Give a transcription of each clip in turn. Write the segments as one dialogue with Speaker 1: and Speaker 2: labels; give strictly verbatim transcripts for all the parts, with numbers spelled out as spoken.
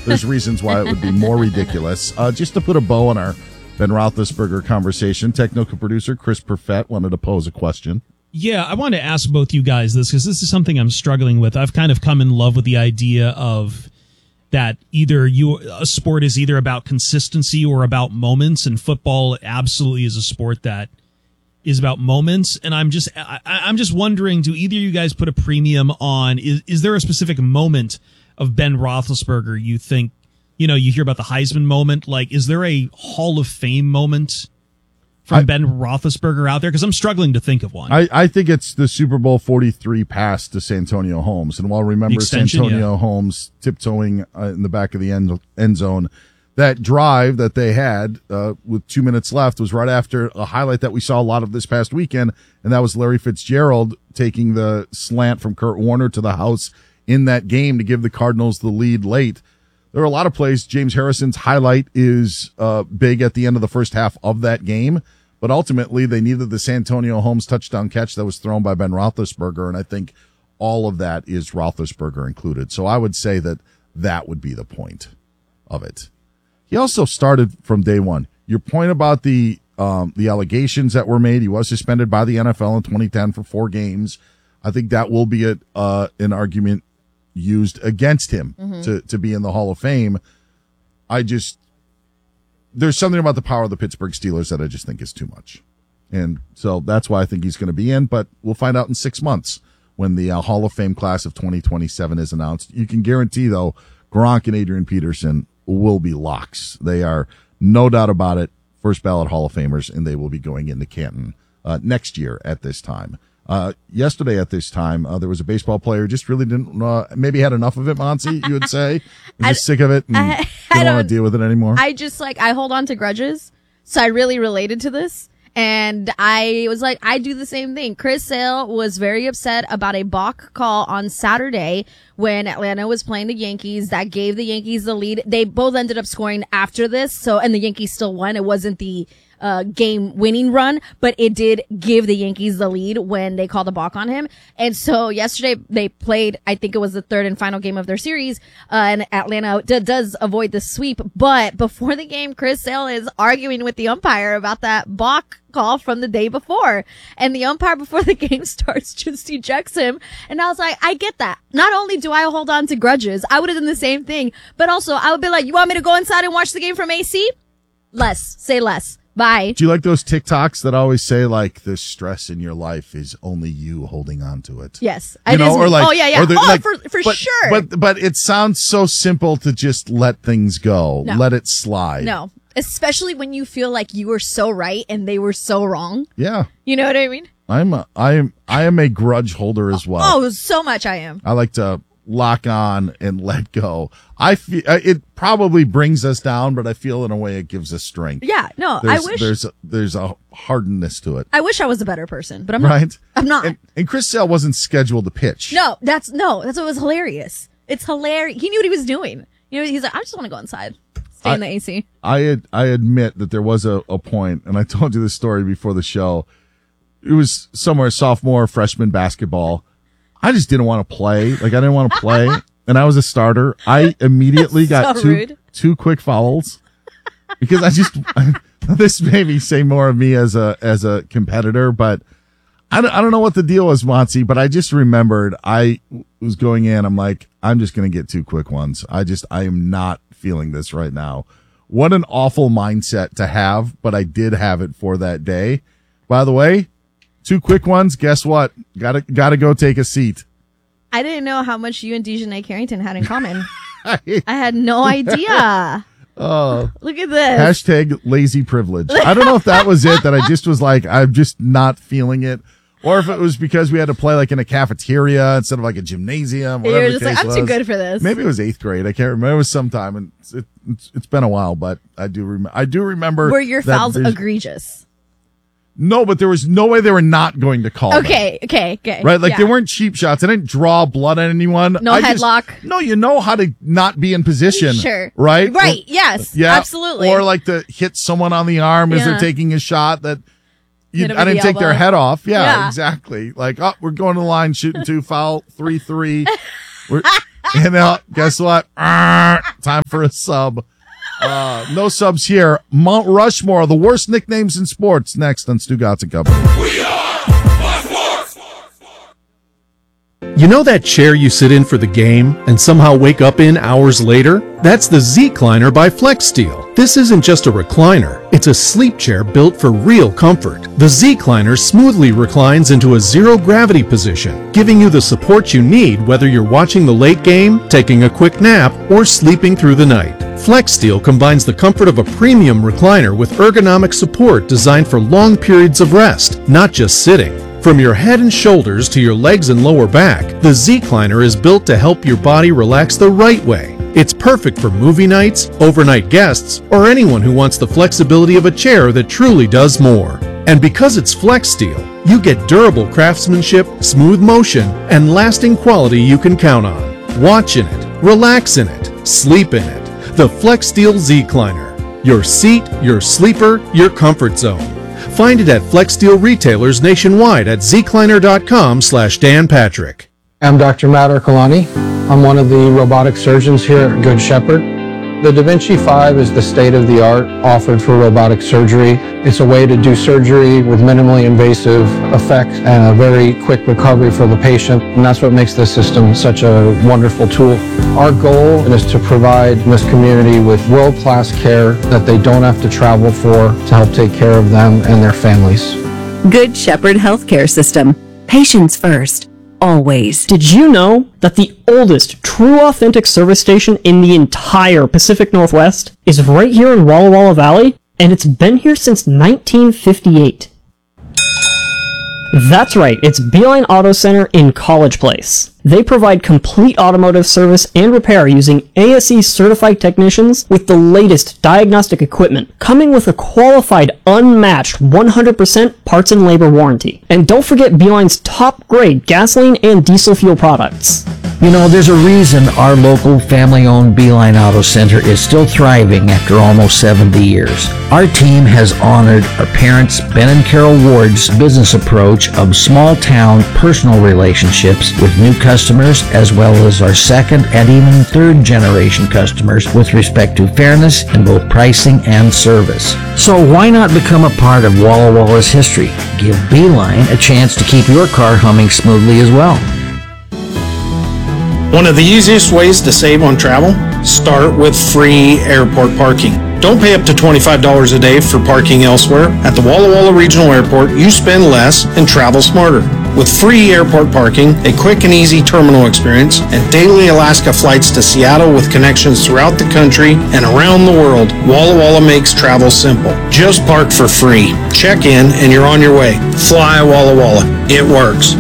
Speaker 1: there's reasons why it would be more ridiculous. Uh, just to put a bow on our Ben Roethlisberger conversation, technical producer Chris Perfett wanted to pose a question.
Speaker 2: Yeah, I wanted to ask both you guys this because this is something I'm struggling with. I've kind of come in love with the idea of that either you a sport is either about consistency or about moments, and football absolutely is a sport that is about moments. And I'm just I, I'm just wondering, do either of you guys put a premium on, is, is there a specific moment of Ben Roethlisberger you think, you know, you hear about the Heisman moment, like is there a Hall of Fame moment from I, Ben Roethlisberger out there? Because I'm struggling to think of one.
Speaker 1: I, I think it's the Super Bowl forty-three pass to Santonio Holmes. And while remember Santonio yeah. Holmes tiptoeing uh, in the back of the end, end zone, that drive that they had uh, with two minutes left was right after a highlight that we saw a lot of this past weekend, and that was Larry Fitzgerald taking the slant from Kurt Warner to the house in that game to give the Cardinals the lead late. There are a lot of plays. James Harrison's highlight is uh, big at the end of the first half of that game, but ultimately they needed the Santonio Holmes touchdown catch that was thrown by Ben Roethlisberger, and I think all of that is Roethlisberger included. So I would say that that would be the point of it. He also started from day one. Your point about the um, the allegations that were made, he was suspended by the N F L in twenty ten for four games. I think that will be a, uh, an argument used against him mm-hmm. to, to be in the Hall of Fame. I just, there's something about the power of the Pittsburgh Steelers that I just think is too much. And so that's why I think he's going to be in, but we'll find out in six months when the uh, Hall of Fame class of twenty twenty-seven is announced. You can guarantee, though, Gronk and Adrian Peterson will be locks. They are, no doubt about it, first ballot Hall of Famers, and they will be going into Canton uh, next year at this time. Uh, yesterday at this time, uh, there was a baseball player who just really didn't, uh, maybe had enough of it, Monty, you would say. I'm just sick of it and I, I didn't want to deal with it anymore.
Speaker 3: I just, like, I hold on to grudges, so I really related to this. And I was like, I do the same thing. Chris Sale was very upset about a balk call on Saturday when Atlanta was playing the Yankees. That gave the Yankees the lead. They both ended up scoring after this, so, and the Yankees still won. It wasn't the Uh, game winning run, but it did give the Yankees the lead when they called a balk on him. And so yesterday they played, I think it was the third and final game of their series, uh, and Atlanta d- does avoid the sweep. But before the game, Chris Sale is arguing with the umpire about that balk call from the day before. And the umpire before the game starts just ejects him. And I was like, I get that. Not only do I hold on to grudges, I would have done the same thing, but also I would be like, you want me to go inside and watch the game from A C? Less. Say less. Bye.
Speaker 1: Do you like those TikToks that always say, like, the stress in your life is only you holding on to it?
Speaker 3: Yes.
Speaker 1: You know, or like,
Speaker 3: oh, yeah, yeah.
Speaker 1: The,
Speaker 3: oh,
Speaker 1: like,
Speaker 3: for, for
Speaker 1: but,
Speaker 3: sure.
Speaker 1: But, but it sounds so simple to just let things go.
Speaker 3: No.
Speaker 1: Let it slide.
Speaker 3: No. Especially when you feel like you were so right and they were so wrong.
Speaker 1: Yeah.
Speaker 3: You know what I mean?
Speaker 1: I'm a, I am, I am a grudge holder as well.
Speaker 3: Oh, so much I am.
Speaker 1: I like to lock on and let go. I feel it probably brings us down, but I feel in a way it gives us strength.
Speaker 3: Yeah, no,
Speaker 1: there's,
Speaker 3: I wish
Speaker 1: there's a, there's a hardness to it.
Speaker 3: I wish I was a better person, but I'm
Speaker 1: right?
Speaker 3: not. I'm not.
Speaker 1: And, and Chris Sale wasn't scheduled to pitch.
Speaker 3: No, that's no, that's what was hilarious. It's hilarious. He knew what he was doing. You know, he's like, I just want to go inside, stay
Speaker 1: I,
Speaker 3: in the A C.
Speaker 1: I ad, I admit that there was a, a point, and I told you this story before the show. It was somewhere sophomore, freshman basketball. I just didn't want to play. Like I didn't want to play. And I was a starter. I immediately got
Speaker 3: so
Speaker 1: two
Speaker 3: rude.
Speaker 1: two quick fouls because I just this made me say more of me as a as a competitor. But I don't, I don't know what the deal was, Monty. But I just remembered I was going in. I'm like, I'm just gonna get two quick ones. I just I am not feeling this right now. What an awful mindset to have, but I did have it for that day. By the way, two quick ones. Guess what? Gotta gotta go take a seat.
Speaker 3: I didn't know how much you and Dejanay Carrington had in common. I had no idea.
Speaker 1: Oh,
Speaker 3: look at this.
Speaker 1: Hashtag lazy privilege. I don't know if that was it, that I just was like, I'm just not feeling it. Or if it was because we had to play like in a cafeteria instead of like a gymnasium. Whatever
Speaker 3: You're
Speaker 1: the
Speaker 3: just like,
Speaker 1: case
Speaker 3: I'm
Speaker 1: was.
Speaker 3: too good for this.
Speaker 1: Maybe it was eighth grade. I can't remember. It was sometime, and it, it's, it's been a while, but I do remember. I do remember.
Speaker 3: Were your fouls egregious?
Speaker 1: No, but there was no way they were not going to call
Speaker 3: Okay,
Speaker 1: them.
Speaker 3: okay, okay.
Speaker 1: Right? Like,
Speaker 3: yeah.
Speaker 1: they weren't cheap shots. I didn't draw blood on anyone.
Speaker 3: No
Speaker 1: I
Speaker 3: headlock.
Speaker 1: Just, no, you know how to not be in position.
Speaker 3: Sure.
Speaker 1: Right?
Speaker 3: Right,
Speaker 1: or,
Speaker 3: yes.
Speaker 1: Yeah.
Speaker 3: Absolutely.
Speaker 1: Or like to hit someone on the arm as
Speaker 3: Yeah.
Speaker 1: they're taking a shot that you,
Speaker 3: Hit 'em
Speaker 1: I
Speaker 3: with
Speaker 1: didn't
Speaker 3: the
Speaker 1: take their
Speaker 3: elbow.
Speaker 1: head off. Yeah,
Speaker 3: Yeah.
Speaker 1: exactly. Like, oh, we're going to the line, shooting two, foul, three, three. We're, And uh, guess what? Time for a sub. Uh, no subs here. Mount Rushmore, the worst nicknames in sports. Next on Stu Gatz and Company.
Speaker 4: We are Sports.
Speaker 5: You know that chair you sit in for the game and somehow wake up in hours later? That's the Z-Cliner by FlexSteel. This isn't just a recliner. It's a sleep chair built for real comfort. The Z-Cliner smoothly reclines into a zero-gravity position, giving you the support you need whether you're watching the late game, taking a quick nap, or sleeping through the night. FlexSteel combines the comfort of a premium recliner with ergonomic support designed for long periods of rest, not just sitting. From your head and shoulders to your legs and lower back, the Z-Cliner is built to help your body relax the right way. It's perfect for movie nights, overnight guests, or anyone who wants the flexibility of a chair that truly does more. And because it's FlexSteel, you get durable craftsmanship, smooth motion, and lasting quality you can count on. Watch in it, relax in it, sleep in it. The FlexSteel Z-Cliner. Your seat, your sleeper, your comfort zone. Find it at FlexSteel retailers nationwide at zcliner.com slash Dan Patrick.
Speaker 6: I'm Doctor Matt Ercolani. I'm one of the robotic surgeons here at Good Shepherd. The Da Vinci five is the state-of-the-art offered for robotic surgery. It's a way to do surgery with minimally invasive effects and a very quick recovery for the patient, and that's what makes this system such a wonderful tool. Our goal is to provide this community with world-class care that they don't have to travel for to help take care of them and their families.
Speaker 7: Good Shepherd Healthcare System. Patients first. Always.
Speaker 8: Did you know that the oldest true authentic service station in the entire Pacific Northwest is right here in Walla Walla Valley? And it's been here since nineteen fifty-eight. That's right, it's Beeline Auto Center in College Place. They provide complete automotive service and repair using A S E certified technicians with the latest diagnostic equipment, coming with a qualified, unmatched one hundred percent parts and labor warranty. And don't forget Beeline's top-grade gasoline and diesel fuel products.
Speaker 9: You know, there's a reason our local family-owned Beeline Auto Center is still thriving after almost seventy years. Our team has honored our parents, Ben and Carol Ward's business approach of small-town personal relationships with new customers, as well as our second and even third-generation customers with respect to fairness in both pricing and service. So why not become a part of Walla Walla's history? Give Beeline a chance to keep your car humming smoothly as well.
Speaker 10: One of the easiest ways to save on travel? Start with free airport parking. Don't pay up to twenty-five dollars a day for parking elsewhere. At the Walla Walla Regional Airport, you spend less and travel smarter. With free airport parking, a quick and easy terminal experience, and daily Alaska flights to Seattle with connections throughout the country and around the world, Walla Walla makes travel simple. Just park for free. Check in and you're on your way. Fly Walla Walla. It works.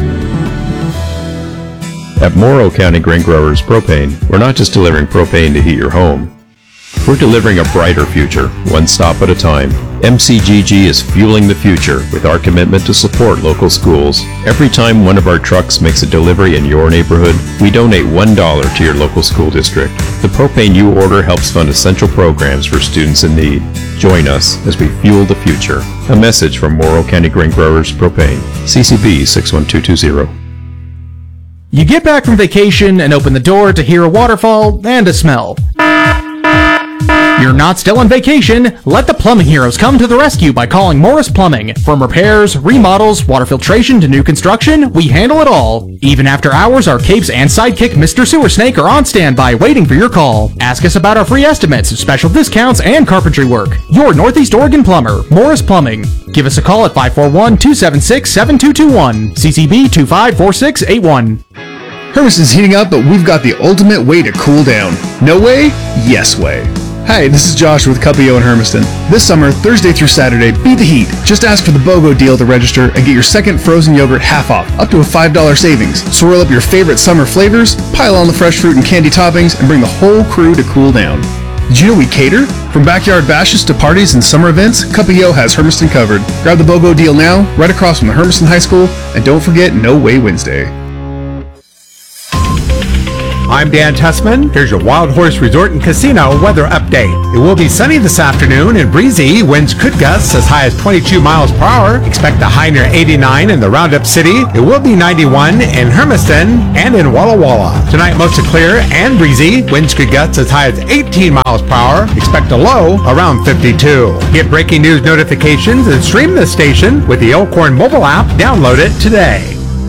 Speaker 11: At Morrow County Grain Growers Propane, we're not just delivering propane to heat your home. We're delivering a brighter future, one stop at a time. M C G G is fueling the future with our commitment to support local schools. Every time one of our trucks makes a delivery in your neighborhood, we donate one dollar to your local school district. The propane you order helps fund essential programs for students in need. Join us as we fuel the future. A message from Morrow County Grain Growers Propane. C C B six one two two zero.
Speaker 12: You get back from vacation and open the door to hear a waterfall and a smell. You're not still on vacation. Let the plumbing heroes come to the rescue by calling Morris Plumbing. From repairs, remodels, water filtration to new construction, we handle it all. Even after hours, our capes and sidekick Mister Sewer Snake are on standby waiting for your call. Ask us about our free estimates, special discounts, and carpentry work. Your Northeast Oregon plumber, Morris Plumbing. Give us a call at five four one, two seven six, seven two two one. C C B two five four six eight one.
Speaker 13: Hermiston's heating up, but we've got the ultimate way to cool down. No way? Yes way. Hi, this is Josh with Cuppio in Hermiston. This summer, Thursday through Saturday, beat the heat. Just ask for the BOGO deal to register and get your second frozen yogurt half off, up to a five dollar savings. Swirl up your favorite summer flavors, pile on the fresh fruit and candy toppings, and bring the whole crew to cool down. Did you know we cater? From backyard bashes to parties and summer events, Cuppio has Hermiston covered. Grab the BOGO deal now, right across from the Hermiston High School, and don't forget No Way Wednesday.
Speaker 14: I'm Dan Tessman. Here's your Wild Horse Resort and Casino weather update. It will be sunny this afternoon and breezy. Winds could gust as high as twenty-two miles per hour. Expect a high near eighty-nine in the Roundup City. It will be ninety-one in Hermiston and in Walla Walla. Tonight, mostly clear and breezy. Winds could gust as high as eighteen miles per hour. Expect a low around fifty-two. Get breaking news notifications and stream the station with the Elkhorn mobile app. Download it today.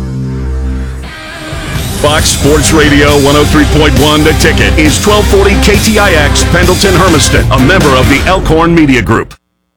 Speaker 4: Fox Sports Radio one oh three point one The Ticket is twelve forty K T I X Pendleton Hermiston, a member of the Elkhorn Media Group.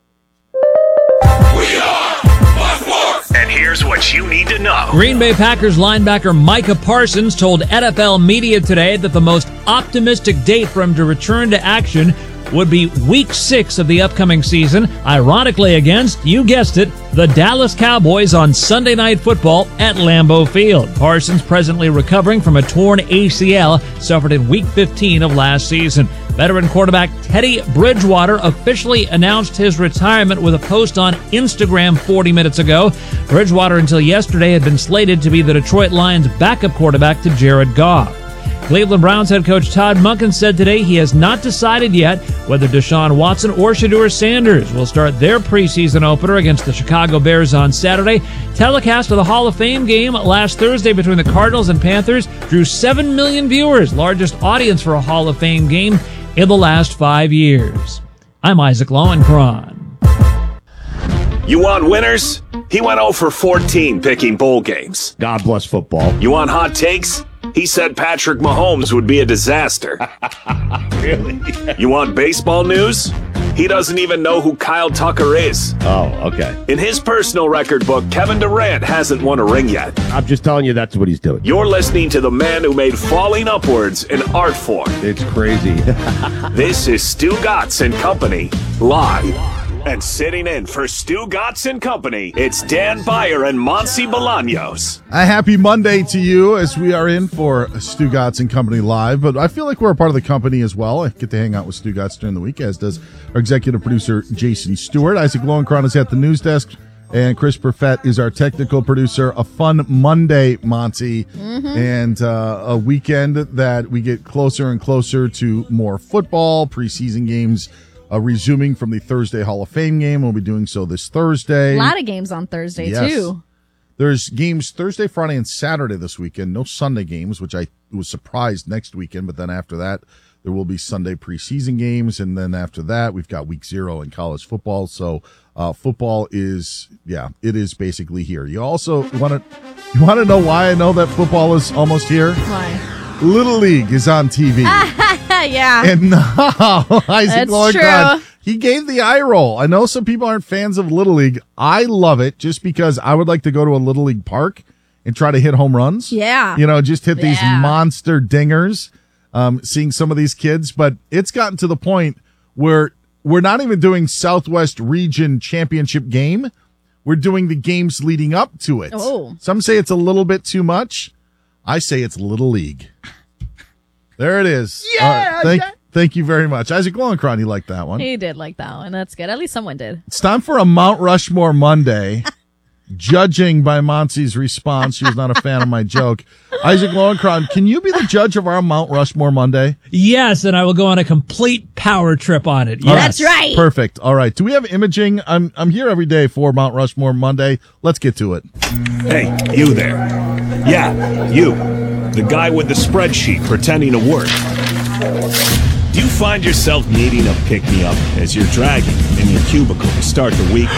Speaker 15: We are Fox Sports.
Speaker 16: And here's what you need to know.
Speaker 17: Green Bay Packers linebacker Micah Parsons told N F L media today that the most optimistic date for him to return to action would be week six of the upcoming season, ironically against, you guessed it, the Dallas Cowboys on Sunday Night Football at Lambeau Field. Parsons presently recovering from a torn A C L suffered in week fifteen of last season. Veteran quarterback Teddy Bridgewater officially announced his retirement with a post on Instagram forty minutes ago. Bridgewater until yesterday had been slated to be the Detroit Lions' backup quarterback to Jared Goff. Cleveland Browns head coach Todd Monken said today he has not decided yet whether Deshaun Watson or Shedeur Sanders will start their preseason opener against the Chicago Bears on Saturday. Telecast of the Hall of Fame game last Thursday between the Cardinals and Panthers drew seven million viewers, largest audience for a Hall of Fame game in the last five years. I'm Isaac Lowenkron.
Speaker 16: You want winners? He went oh for fourteen picking bowl games.
Speaker 18: God bless football.
Speaker 16: You want hot takes? He said Patrick Mahomes would be a disaster.
Speaker 18: Really?
Speaker 16: You want baseball news? He doesn't even know who Kyle Tucker is.
Speaker 18: Oh, okay.
Speaker 16: In his personal record book, Kevin Durant hasn't won a ring yet.
Speaker 18: I'm just telling you that's what he's doing.
Speaker 16: You're listening to the man who made falling upwards an art form.
Speaker 18: It's crazy.
Speaker 16: This is Stu Gatz and Company, live. And sitting in for Stu Gatz and Company, it's Dan Beyer and Monty Bolaños.
Speaker 1: A happy Monday to you as we are in for Stu Gatz and Company Live. But I feel like we're a part of the company as well. I get to hang out with Stu Gatz during the week, as does our executive producer, Jason Stewart. Isaac Lowenkron is at the news desk, and Chris Perfett is our technical producer. A fun Monday, Monty, mm-hmm. and uh, a weekend that we get closer and closer to more football, preseason games. Uh, resuming from the Thursday Hall of Fame game. We'll be doing so this Thursday.
Speaker 3: A lot of games on Thursday, yes. too.
Speaker 1: There's games Thursday, Friday, and Saturday this weekend. No Sunday games, which I was surprised next weekend. But then after that, there will be Sunday preseason games. And then after that, we've got week zero in college football. So uh, football is, yeah, it is basically here. You also want to you want to know why I know that football is almost here?
Speaker 3: Why?
Speaker 1: Little League is on T V.
Speaker 3: Yeah.
Speaker 1: And now, Isaac
Speaker 3: Lowenkron,
Speaker 1: he gave the eye roll. I know some people aren't fans of Little League. I love it just because I would like to go to a Little League park and try to hit home runs.
Speaker 3: Yeah.
Speaker 1: You know, just hit these
Speaker 3: yeah.
Speaker 1: monster dingers, um, seeing some of these kids. But it's gotten to the point where we're not even doing Southwest Region Championship game. We're doing the games leading up to it.
Speaker 3: Oh.
Speaker 1: Some say it's a little bit too much. I say it's Little League. There it is.
Speaker 3: Yeah,
Speaker 1: uh, thank,
Speaker 3: yeah.
Speaker 1: thank you very much. Isaac Lowenkron, you liked that one.
Speaker 3: He did like that one. That's good. At least someone did.
Speaker 1: It's time for a Mount Rushmore Monday. Judging by Monty's response, she was not a fan of my joke. Isaac Lowenkron, can you be the judge of our Mount Rushmore Monday?
Speaker 17: Yes, and I will go on a complete power trip on it. Yes.
Speaker 3: That's right.
Speaker 1: Perfect. All right. Do we have imaging? I'm I'm here every day for Mount Rushmore Monday. Let's get to it.
Speaker 16: Hey, you there. Yeah, you. The guy with the spreadsheet pretending to work. Do you find yourself needing a pick-me-up as you're dragging in your cubicle to start the week?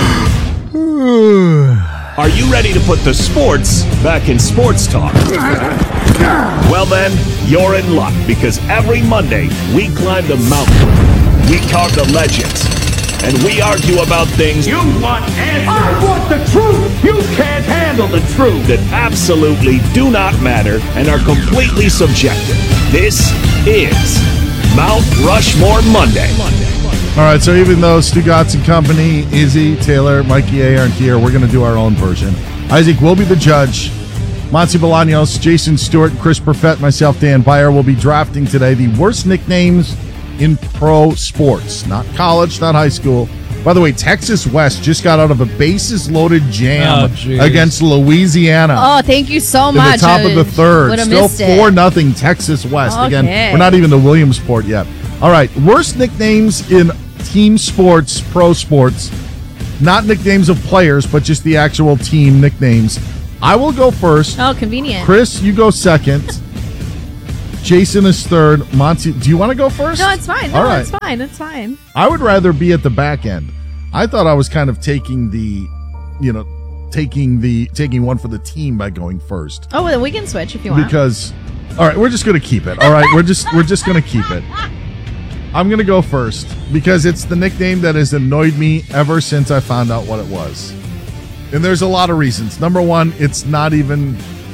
Speaker 16: Are you ready to put the sports back in sports talk? Well then, you're in luck, because every Monday we climb the mountain, we talk the legends, and we argue about things you want answers. I want the truth. You can't handle the truth. That absolutely do not matter and are completely subjective. This is Mount Rushmore Monday.
Speaker 1: All right, so even though Stu Gatz and Company, Izzy, Taylor, Mikey A aren't here, we're going to do our own version. Isaac will be the judge. Monty Bolaños, Jason Stewart, Chris Perfett, myself, Dan Beyer, will be drafting today the worst nicknames in pro sports. Not college, not high school, By the way, Texas West just got out of a bases-loaded jam
Speaker 19: Oh, jeez.
Speaker 1: against Louisiana.
Speaker 3: Oh, thank you so
Speaker 1: in
Speaker 3: much.
Speaker 1: the top
Speaker 3: I
Speaker 1: of the third.
Speaker 3: would've
Speaker 1: Still
Speaker 3: missed it.
Speaker 1: four nothing Texas West.
Speaker 3: Okay.
Speaker 1: Again, we're not even to Williamsport yet. All right, worst nicknames in team sports, pro sports. Not nicknames of players, but just the actual team nicknames. I will go first.
Speaker 3: Oh, convenient.
Speaker 1: Chris, you go second. Jason is third. Monty, do you want to go first?
Speaker 3: No, it's fine. No,
Speaker 1: All right.
Speaker 3: it's fine. It's fine.
Speaker 1: I would rather be at the back end. I thought I was kind of taking the, you know, taking the taking one for the team by going first.
Speaker 3: Oh, well, we can switch if you want.
Speaker 1: Because, all right, we're just gonna keep it. All right, we're just we're just gonna keep it. I'm gonna go first because it's the nickname that has annoyed me ever since I found out what it was, and there's a lot of reasons. Number one, it's not even,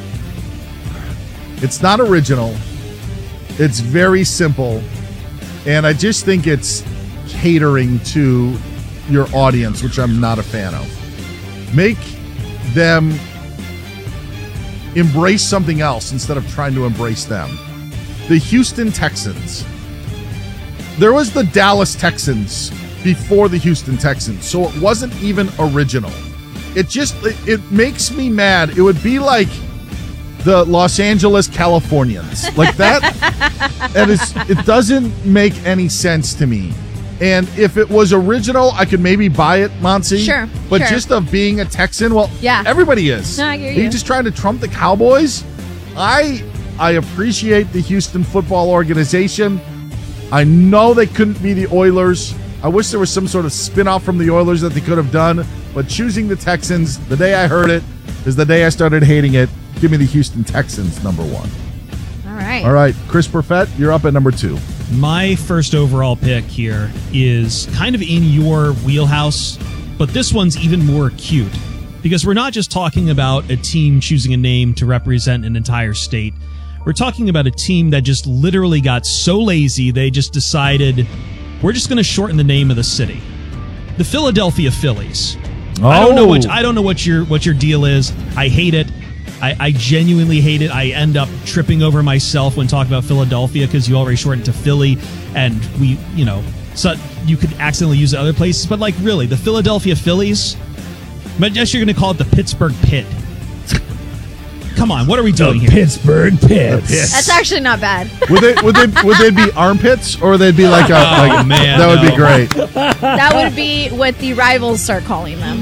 Speaker 1: it's not original. It's very simple, and I just think it's catering to your audience, which I'm not a fan of. Make them embrace something else instead of trying to embrace them. The Houston Texans. There was the Dallas Texans before the Houston Texans, so it wasn't even original. It just, it, it makes me mad. It would be like the Los Angeles Californians. Like that, that is, it doesn't make any sense to me. And if it was original, I could maybe buy it, Monty.
Speaker 3: Sure,
Speaker 1: But
Speaker 3: sure.
Speaker 1: just of being a Texan, well,
Speaker 3: Yeah.
Speaker 1: everybody is.
Speaker 3: No, I hear
Speaker 1: Are you
Speaker 3: you.
Speaker 1: just trying to trump the Cowboys? I I appreciate the Houston football organization. I know they couldn't be the Oilers. I wish there was some sort of spin-off from the Oilers that they could have done. But choosing the Texans, the day I heard it, is the day I started hating it. Give me the Houston Texans, number one.
Speaker 3: All right.
Speaker 1: All right, Chris Perfett, you're up at number two.
Speaker 2: My first overall pick here is kind of in your wheelhouse, but this one's even more acute because we're not just talking about a team choosing a name to represent an entire state. We're talking about a team that just literally got so lazy they just decided we're just going to shorten the name of the city. The Philadelphia Phillies.
Speaker 1: Oh.
Speaker 2: I don't know what I don't know what your what your deal is. I hate it. I, I genuinely hate it. I end up tripping over myself when talking about Philadelphia because you already shortened to Philly, and we, you know, so you could accidentally use it other places. But like, really, the Philadelphia Phillies. I guess you're going to call it the Pittsburgh Pit. Come on, what are we doing here?
Speaker 19: Pittsburgh Pits.
Speaker 3: That's actually not bad.
Speaker 1: Would they would they would they be armpits or they'd be like a
Speaker 2: Oh,
Speaker 1: like,
Speaker 2: man,
Speaker 1: that would
Speaker 2: no.
Speaker 1: be great.
Speaker 3: That would be what the rivals start calling them.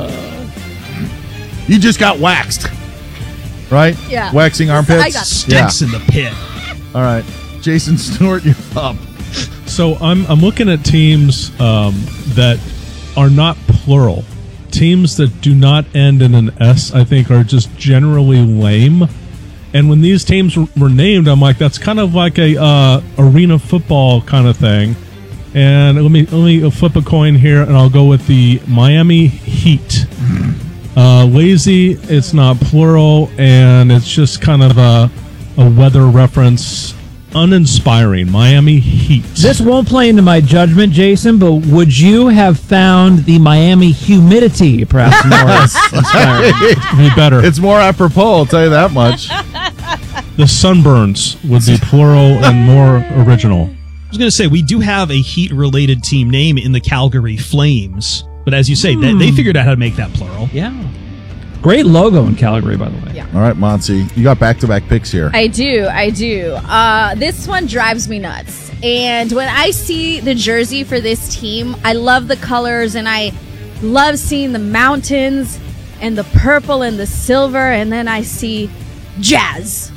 Speaker 1: You just got waxed. Right?
Speaker 3: Yeah.
Speaker 1: Waxing armpits.
Speaker 3: I got
Speaker 2: Stinks in the pit.
Speaker 1: All right. Jason Stewart, you're up.
Speaker 20: So I'm I'm looking at teams um, that are not plural. Teams that do not end in an S, I think, are just generally lame. And when these teams were named, I'm like, that's kind of like a uh, arena football kind of thing. And let me let me flip a coin here, and I'll go with the Miami Heat. Uh, lazy, it's not plural, and it's just kind of a, a weather reference. Uninspiring. Miami Heat.
Speaker 17: This won't play into my judgment, Jason, but would you have found the Miami humidity perhaps more inspiring?
Speaker 20: Be better.
Speaker 1: It's more apropos, I'll tell you that much.
Speaker 20: The Sunburns would be plural and more original.
Speaker 2: I was going to say, we do have a Heat-related team name in the Calgary Flames. But as you say, they, they figured out how to make that plural.
Speaker 17: Yeah. Great logo in Calgary, by the way.
Speaker 3: Yeah.
Speaker 1: All right, Monty, you got back-to-back picks here.
Speaker 3: I do, I do. Uh, this one drives me nuts. And when I see the jersey for this team, I love the colors and I love seeing the mountains and the purple and the silver. And then I see Jazz.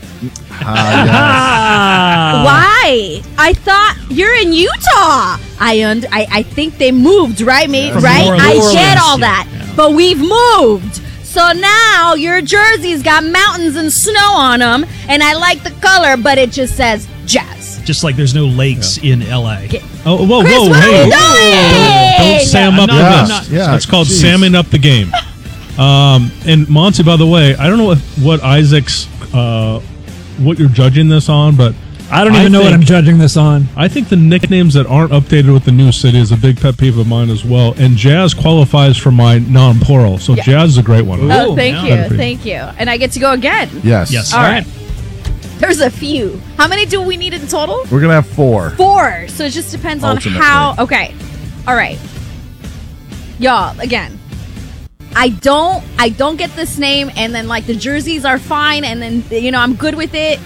Speaker 1: Ah,
Speaker 3: Why? I thought you're in Utah. I und- I, I think they moved, right, mate?
Speaker 2: From
Speaker 3: Right?
Speaker 2: New
Speaker 3: I
Speaker 2: Orleans,
Speaker 3: get all
Speaker 2: yeah.
Speaker 3: that. But we've moved. So now your jersey's got mountains and snow on them, and I like the color, but it just says Jazz.
Speaker 2: Just like there's no lakes in L A.
Speaker 20: Oh, whoa,
Speaker 3: Chris,
Speaker 20: whoa,
Speaker 3: what are
Speaker 20: hey.
Speaker 3: you doing?
Speaker 20: Don't sam
Speaker 2: I'm
Speaker 20: up
Speaker 2: not-
Speaker 20: the
Speaker 2: I'm
Speaker 20: game.
Speaker 2: not-
Speaker 1: Yeah,
Speaker 20: It's called
Speaker 1: geez.
Speaker 20: salmon up the game. Um, and Monty, by the way, I don't know what, what Isaac's, uh, what you're judging this on, but
Speaker 17: I don't even know what I'm judging this on.
Speaker 20: I think the nicknames that aren't updated with the new city is a big pet peeve of mine as well. And Jazz qualifies for my non-plural, so
Speaker 3: Yeah.
Speaker 20: Jazz is a great one.
Speaker 3: Oh, thank
Speaker 20: yeah.
Speaker 3: you. Thank you. And I get to go again.
Speaker 1: Yes.
Speaker 2: Yes.
Speaker 3: All right. There's a few. How many do we need in total?
Speaker 1: We're going to have four.
Speaker 3: Four. So it just depends on
Speaker 1: Ultimately.
Speaker 3: how. Okay. All right. y'all, again, I don't I don't get this name, and then like the jerseys are fine, and then you know I'm good with it.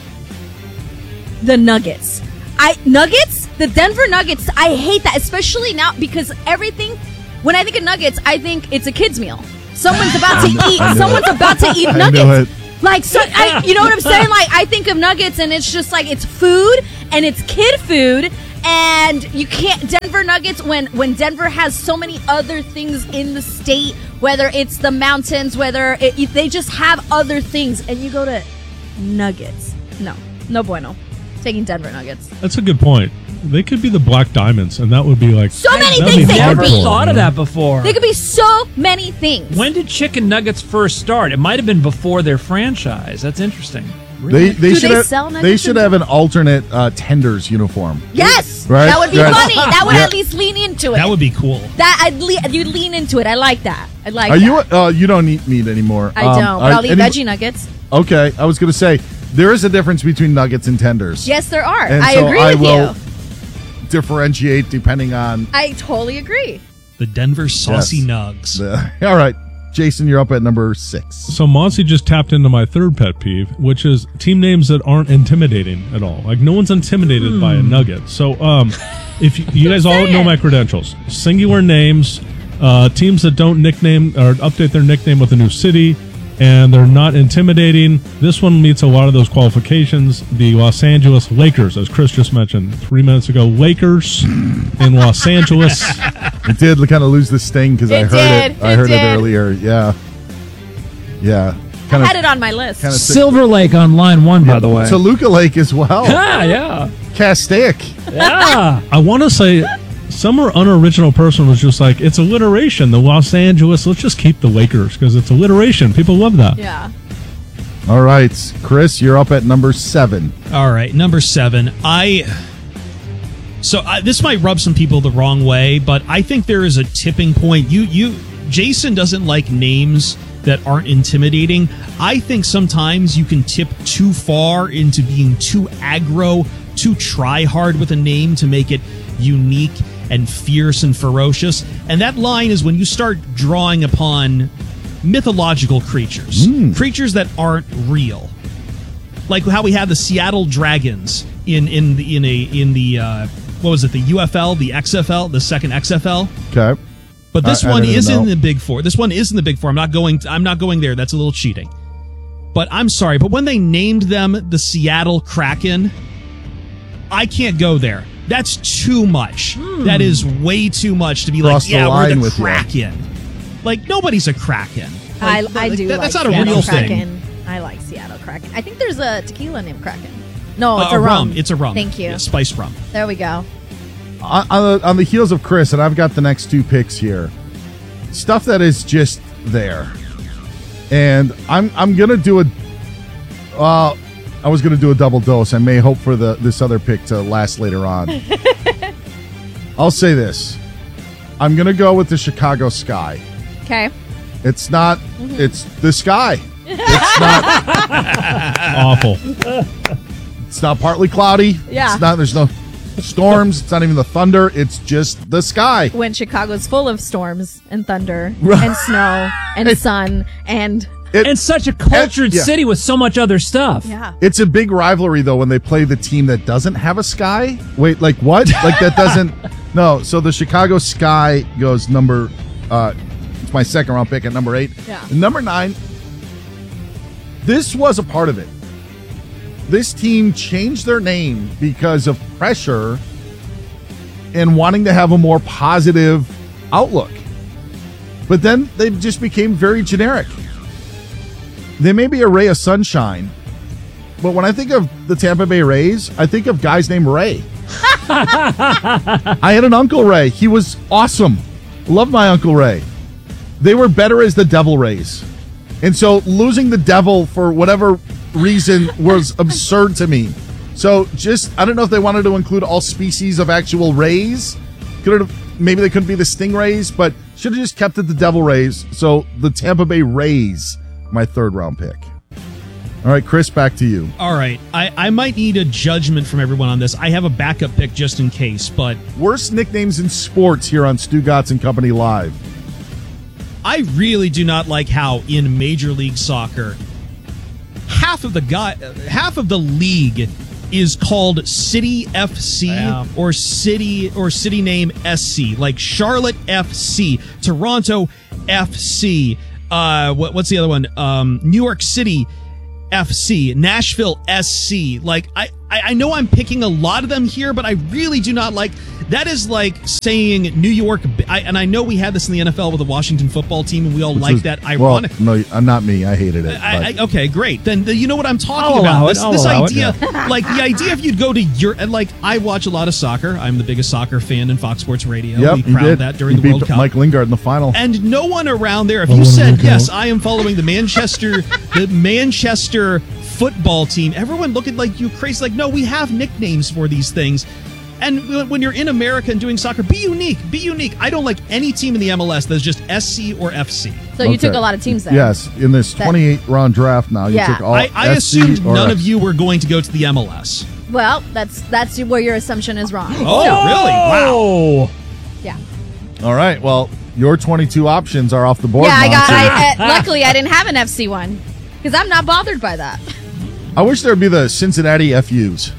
Speaker 3: The Nuggets. I Nuggets? The Denver Nuggets. I hate that, especially now because everything when I think of Nuggets, I think it's a kid's meal. Someone's about to eat someone's it. about to eat
Speaker 1: I
Speaker 3: nuggets. Like so I, you know what I'm saying? Like I think of Nuggets and it's just like it's food and it's kid food. And you can't Denver Nuggets when when Denver has so many other things in the state, whether it's the mountains, whether it, they just have other things, and you go to Nuggets. No, no bueno. Taking Denver Nuggets.
Speaker 20: That's a good point. They could be the Black Diamonds, and that would be like
Speaker 3: so many
Speaker 17: things. They never thought of that before.
Speaker 3: They could be so many things.
Speaker 17: When did Chicken Nuggets first start? It might have been before their franchise. That's interesting.
Speaker 1: Really? They they
Speaker 3: Do
Speaker 1: should
Speaker 3: they
Speaker 1: have,
Speaker 3: sell
Speaker 1: they
Speaker 3: nuggets
Speaker 1: should
Speaker 3: in-
Speaker 1: have an alternate uh, Tenders uniform.
Speaker 3: Yes,
Speaker 1: Right?
Speaker 3: that would be
Speaker 1: Yes.
Speaker 3: funny. That would
Speaker 1: Yeah.
Speaker 3: at least lean into it.
Speaker 2: That would be cool.
Speaker 3: That I'd le- you'd lean into it. I like that. I like.
Speaker 1: Are
Speaker 3: that.
Speaker 1: you uh, you don't eat meat anymore?
Speaker 3: I
Speaker 1: Um,
Speaker 3: don't. But
Speaker 1: are
Speaker 3: I'll eat
Speaker 1: any-
Speaker 3: veggie nuggets.
Speaker 1: Okay, I was going to say there is a difference between nuggets and tenders.
Speaker 3: Yes, there are.
Speaker 1: And
Speaker 3: I
Speaker 1: so
Speaker 3: agree
Speaker 1: I
Speaker 3: with
Speaker 1: will
Speaker 3: you.
Speaker 1: differentiate depending on.
Speaker 3: I totally agree.
Speaker 2: The Denver Saucy
Speaker 1: Yes.
Speaker 2: Nugs.
Speaker 1: The- all right, Jason, you're up at number six.
Speaker 20: So Monty just tapped into my third pet peeve, which is team names that aren't intimidating at all. Like no one's intimidated by a Nugget. So um, if you, you guys all know my credentials, singular names, uh, teams that don't nickname or update their nickname with a new city, and they're not intimidating. This one meets a lot of those qualifications. The Los Angeles Lakers, as Chris just mentioned three minutes ago, Lakers in Los Angeles.
Speaker 1: It did kind of lose the sting because I
Speaker 3: It
Speaker 1: heard
Speaker 3: did.
Speaker 1: it. I
Speaker 3: It
Speaker 1: heard
Speaker 3: did.
Speaker 1: it earlier. Yeah, yeah.
Speaker 3: I had it on my list.
Speaker 1: kinda sick.
Speaker 17: Silver Lake on line one, by the way.
Speaker 1: Toluca Lake as well.
Speaker 17: Yeah, yeah.
Speaker 1: Castaic.
Speaker 17: Yeah.
Speaker 20: I want to say some unoriginal person was just like, it's alliteration. The Los Angeles, let's just keep the Lakers because it's alliteration. People love that.
Speaker 3: Yeah.
Speaker 1: All right, Chris, you're up at number seven.
Speaker 2: All right, number seven. I. So I, this might rub some people the wrong way, but I think there is a tipping point. You, you, Jason doesn't like names that aren't intimidating. I think sometimes you can tip too far into being too aggro, too try hard with a name to make it unique and fierce and ferocious. And that line is when you start drawing upon mythological creatures, creatures that aren't real. Like how we have the Seattle Dragons in in the in a in the uh, what was it, the U F L, the X F L, the second X F L.
Speaker 1: Okay.
Speaker 2: But this
Speaker 1: I- I
Speaker 2: one
Speaker 1: didn't
Speaker 2: is
Speaker 1: know.
Speaker 2: in the Big Four. This one is in the Big Four. I'm not going. I'm not going there. That's a little cheating. But I'm sorry. But when they named them the Seattle Kraken, I can't go there. That's too much. That is way too much to be
Speaker 1: Cross
Speaker 2: like,
Speaker 1: the
Speaker 2: yeah, we're
Speaker 1: line
Speaker 2: the
Speaker 1: with you.
Speaker 2: Kraken. Like nobody's a Kraken.
Speaker 3: I,
Speaker 2: Like,
Speaker 3: I
Speaker 2: like,
Speaker 3: do.
Speaker 2: that-
Speaker 3: like
Speaker 2: that's not a
Speaker 3: Seattle
Speaker 2: real
Speaker 3: Kraken.
Speaker 2: thing.
Speaker 3: I like Seattle Kraken. I think there's a tequila named Kraken. No,
Speaker 2: Uh,
Speaker 3: it's a rum.
Speaker 2: It's a rum.
Speaker 3: Thank you.
Speaker 2: Yeah, spiced rum.
Speaker 3: There we go.
Speaker 1: On, on, the, on the heels of Chris, and I've got the next two picks here. Stuff that is just there, and I'm I'm gonna do a. Uh, I was gonna do a double dose. I may hope for the this other pick to last later on. I'll say this: I'm gonna go with the Chicago Sky.
Speaker 3: Okay.
Speaker 1: It's not.
Speaker 3: Mhm.
Speaker 1: It's the sky. It's not
Speaker 20: awful.
Speaker 1: It's not partly cloudy.
Speaker 3: Yeah.
Speaker 1: It's not. There's no storms. It's not even the thunder. It's just the sky.
Speaker 3: When Chicago's full of storms and thunder
Speaker 1: Right.
Speaker 3: and snow and sun and
Speaker 17: and such a cultured
Speaker 1: yeah.
Speaker 17: city with so much other stuff.
Speaker 3: Yeah.
Speaker 1: It's a big rivalry though when they play the team that doesn't have a sky. Wait, like what? Like that doesn't. No. So the Chicago Sky goes number. Uh, it's my second round pick at number eight.
Speaker 3: Yeah.
Speaker 1: Number nine. This was a part of it. This team changed their name because of pressure and wanting to have a more positive outlook. But then they just became very generic. They may be a ray of sunshine, but when I think of the Tampa Bay Rays, I think of guys named Ray. I had an Uncle Ray. He was awesome. Love my Uncle Ray. They were better as the Devil Rays. And so losing the devil for whatever reason was absurd to me. So just, I don't know if they wanted to include all species of actual rays. Could have, maybe they couldn't be the Stingrays, but should have just kept it the Devil Rays. So the Tampa Bay Rays, my third round pick. All right, Chris, back to you.
Speaker 2: All right. I, I might need a judgment from everyone on this. I have a backup pick just in case, but
Speaker 1: Worst nicknames in sports here on Stu Gatz and Company Live.
Speaker 2: I really do not like how in Major League Soccer, half of the guy, half of the league is called City F C
Speaker 17: Yeah.
Speaker 2: or City or city name S C, like Charlotte F C, Toronto F C. Uh, what, what's the other one? Um, New York City F C, Nashville S C. Like I, I, I know I'm picking a lot of them here, but I really do not like. That is like saying New York, I, and I know we had this in the N F L with the Washington football team, and we all
Speaker 1: Which
Speaker 2: like
Speaker 1: was-
Speaker 2: that. Ironic.
Speaker 1: Well, no, uh, not me. I hated it.
Speaker 2: I,
Speaker 1: but-
Speaker 2: I, okay, great. Then the, you know what I'm talking
Speaker 17: I'll
Speaker 2: about.
Speaker 17: allow it.
Speaker 2: This,
Speaker 17: I'll
Speaker 2: this
Speaker 17: allow it,
Speaker 2: idea,
Speaker 17: yeah.
Speaker 2: like the idea if you'd go to your, and like I watch a lot of soccer. I'm the biggest soccer fan in Fox Sports Radio.
Speaker 1: Yep,
Speaker 2: we
Speaker 1: he
Speaker 2: crowned
Speaker 1: did.
Speaker 2: that during
Speaker 1: He
Speaker 2: the
Speaker 1: beat
Speaker 2: World Cup.
Speaker 1: Mike Lingard in the final.
Speaker 2: And no one around there, if
Speaker 1: I
Speaker 2: you
Speaker 1: wanna
Speaker 2: said,
Speaker 1: look
Speaker 2: yes,
Speaker 1: out.
Speaker 2: I am following the Manchester, the Manchester football team, everyone look at like you crazy. Like, no, we have nicknames for these things. And when you're in America and doing soccer, be unique. Be unique. I don't like any team in the M L S that's just S C or F C.
Speaker 3: So you took a lot of teams there.
Speaker 1: Yes, in this
Speaker 3: That-
Speaker 1: twenty-eight round draft now, you
Speaker 3: Yeah.
Speaker 1: took all
Speaker 2: I, I
Speaker 1: S C
Speaker 2: assumed
Speaker 1: or
Speaker 2: none
Speaker 1: F
Speaker 2: of
Speaker 1: C.
Speaker 2: you were going to go to the M L S.
Speaker 3: Well, that's that's where your assumption is wrong.
Speaker 2: Oh, really? Wow.
Speaker 3: Yeah.
Speaker 1: All right, well, your twenty-two options are off the board.
Speaker 3: Yeah, I got.
Speaker 1: Monty.
Speaker 3: I, uh, luckily, I didn't have an F C one because I'm not bothered by that.
Speaker 1: I wish there would be the Cincinnati F Us.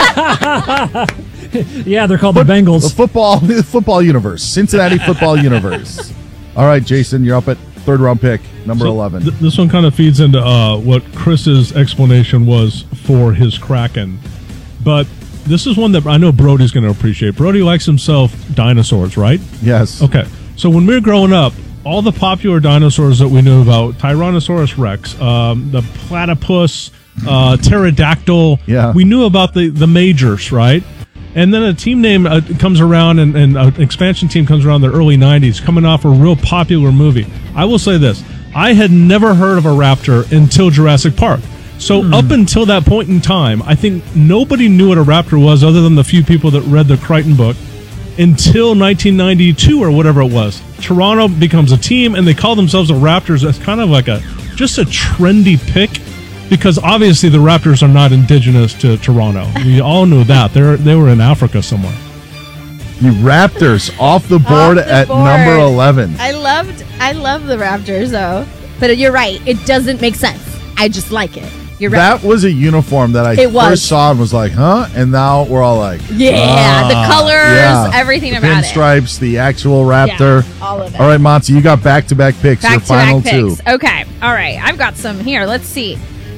Speaker 17: Yeah, they're called the Bengals.
Speaker 1: The football, the football universe, Cincinnati football universe. All right, Jason, you're up at third round pick, number
Speaker 20: So,
Speaker 1: eleven.
Speaker 20: th- this one kind of feeds into uh, what Chris's explanation was for his Kraken. But this is one that I know Brody's going to appreciate. Brody likes himself dinosaurs, right?
Speaker 1: Yes.
Speaker 20: Okay. So when we were growing up, all the popular dinosaurs that we knew about, Tyrannosaurus rex, um, the platypus, uh, pterodactyl,
Speaker 1: Yeah.
Speaker 20: we knew about the, the majors, right? And then a team name uh, comes around, and, and an expansion team comes around in the early nineties, coming off a real popular movie. I will say this. I had never heard of a raptor until Jurassic Park. So
Speaker 1: Hmm.
Speaker 20: up until that point in time, I think nobody knew what a raptor was other than the few people that read the Crichton book until nineteen ninety-two or whatever it was. Toronto becomes a team, and they call themselves the Raptors. That's kind of like a just a trendy pick, because obviously the Raptors are not indigenous to Toronto. We all know that. They're they were in Africa somewhere.
Speaker 1: You Raptors off the board
Speaker 3: Off the
Speaker 1: at
Speaker 3: board.
Speaker 1: number eleven.
Speaker 3: I loved. I love the Raptors though, but you're right. It doesn't make sense. I just like it. You're right.
Speaker 1: That was a uniform that I
Speaker 3: It was.
Speaker 1: first saw and was like, huh? And now we're all like,
Speaker 3: Yeah,
Speaker 1: ah,
Speaker 3: the colors, everything
Speaker 1: the
Speaker 3: about it.
Speaker 1: pinstripes, the actual Raptor.
Speaker 3: Yeah, all of it.
Speaker 1: All right, Monty, you got back-to-back picks. Your
Speaker 3: Back to
Speaker 1: final
Speaker 3: back
Speaker 1: two.
Speaker 3: picks. Okay. All right. I've got some here. Let's see.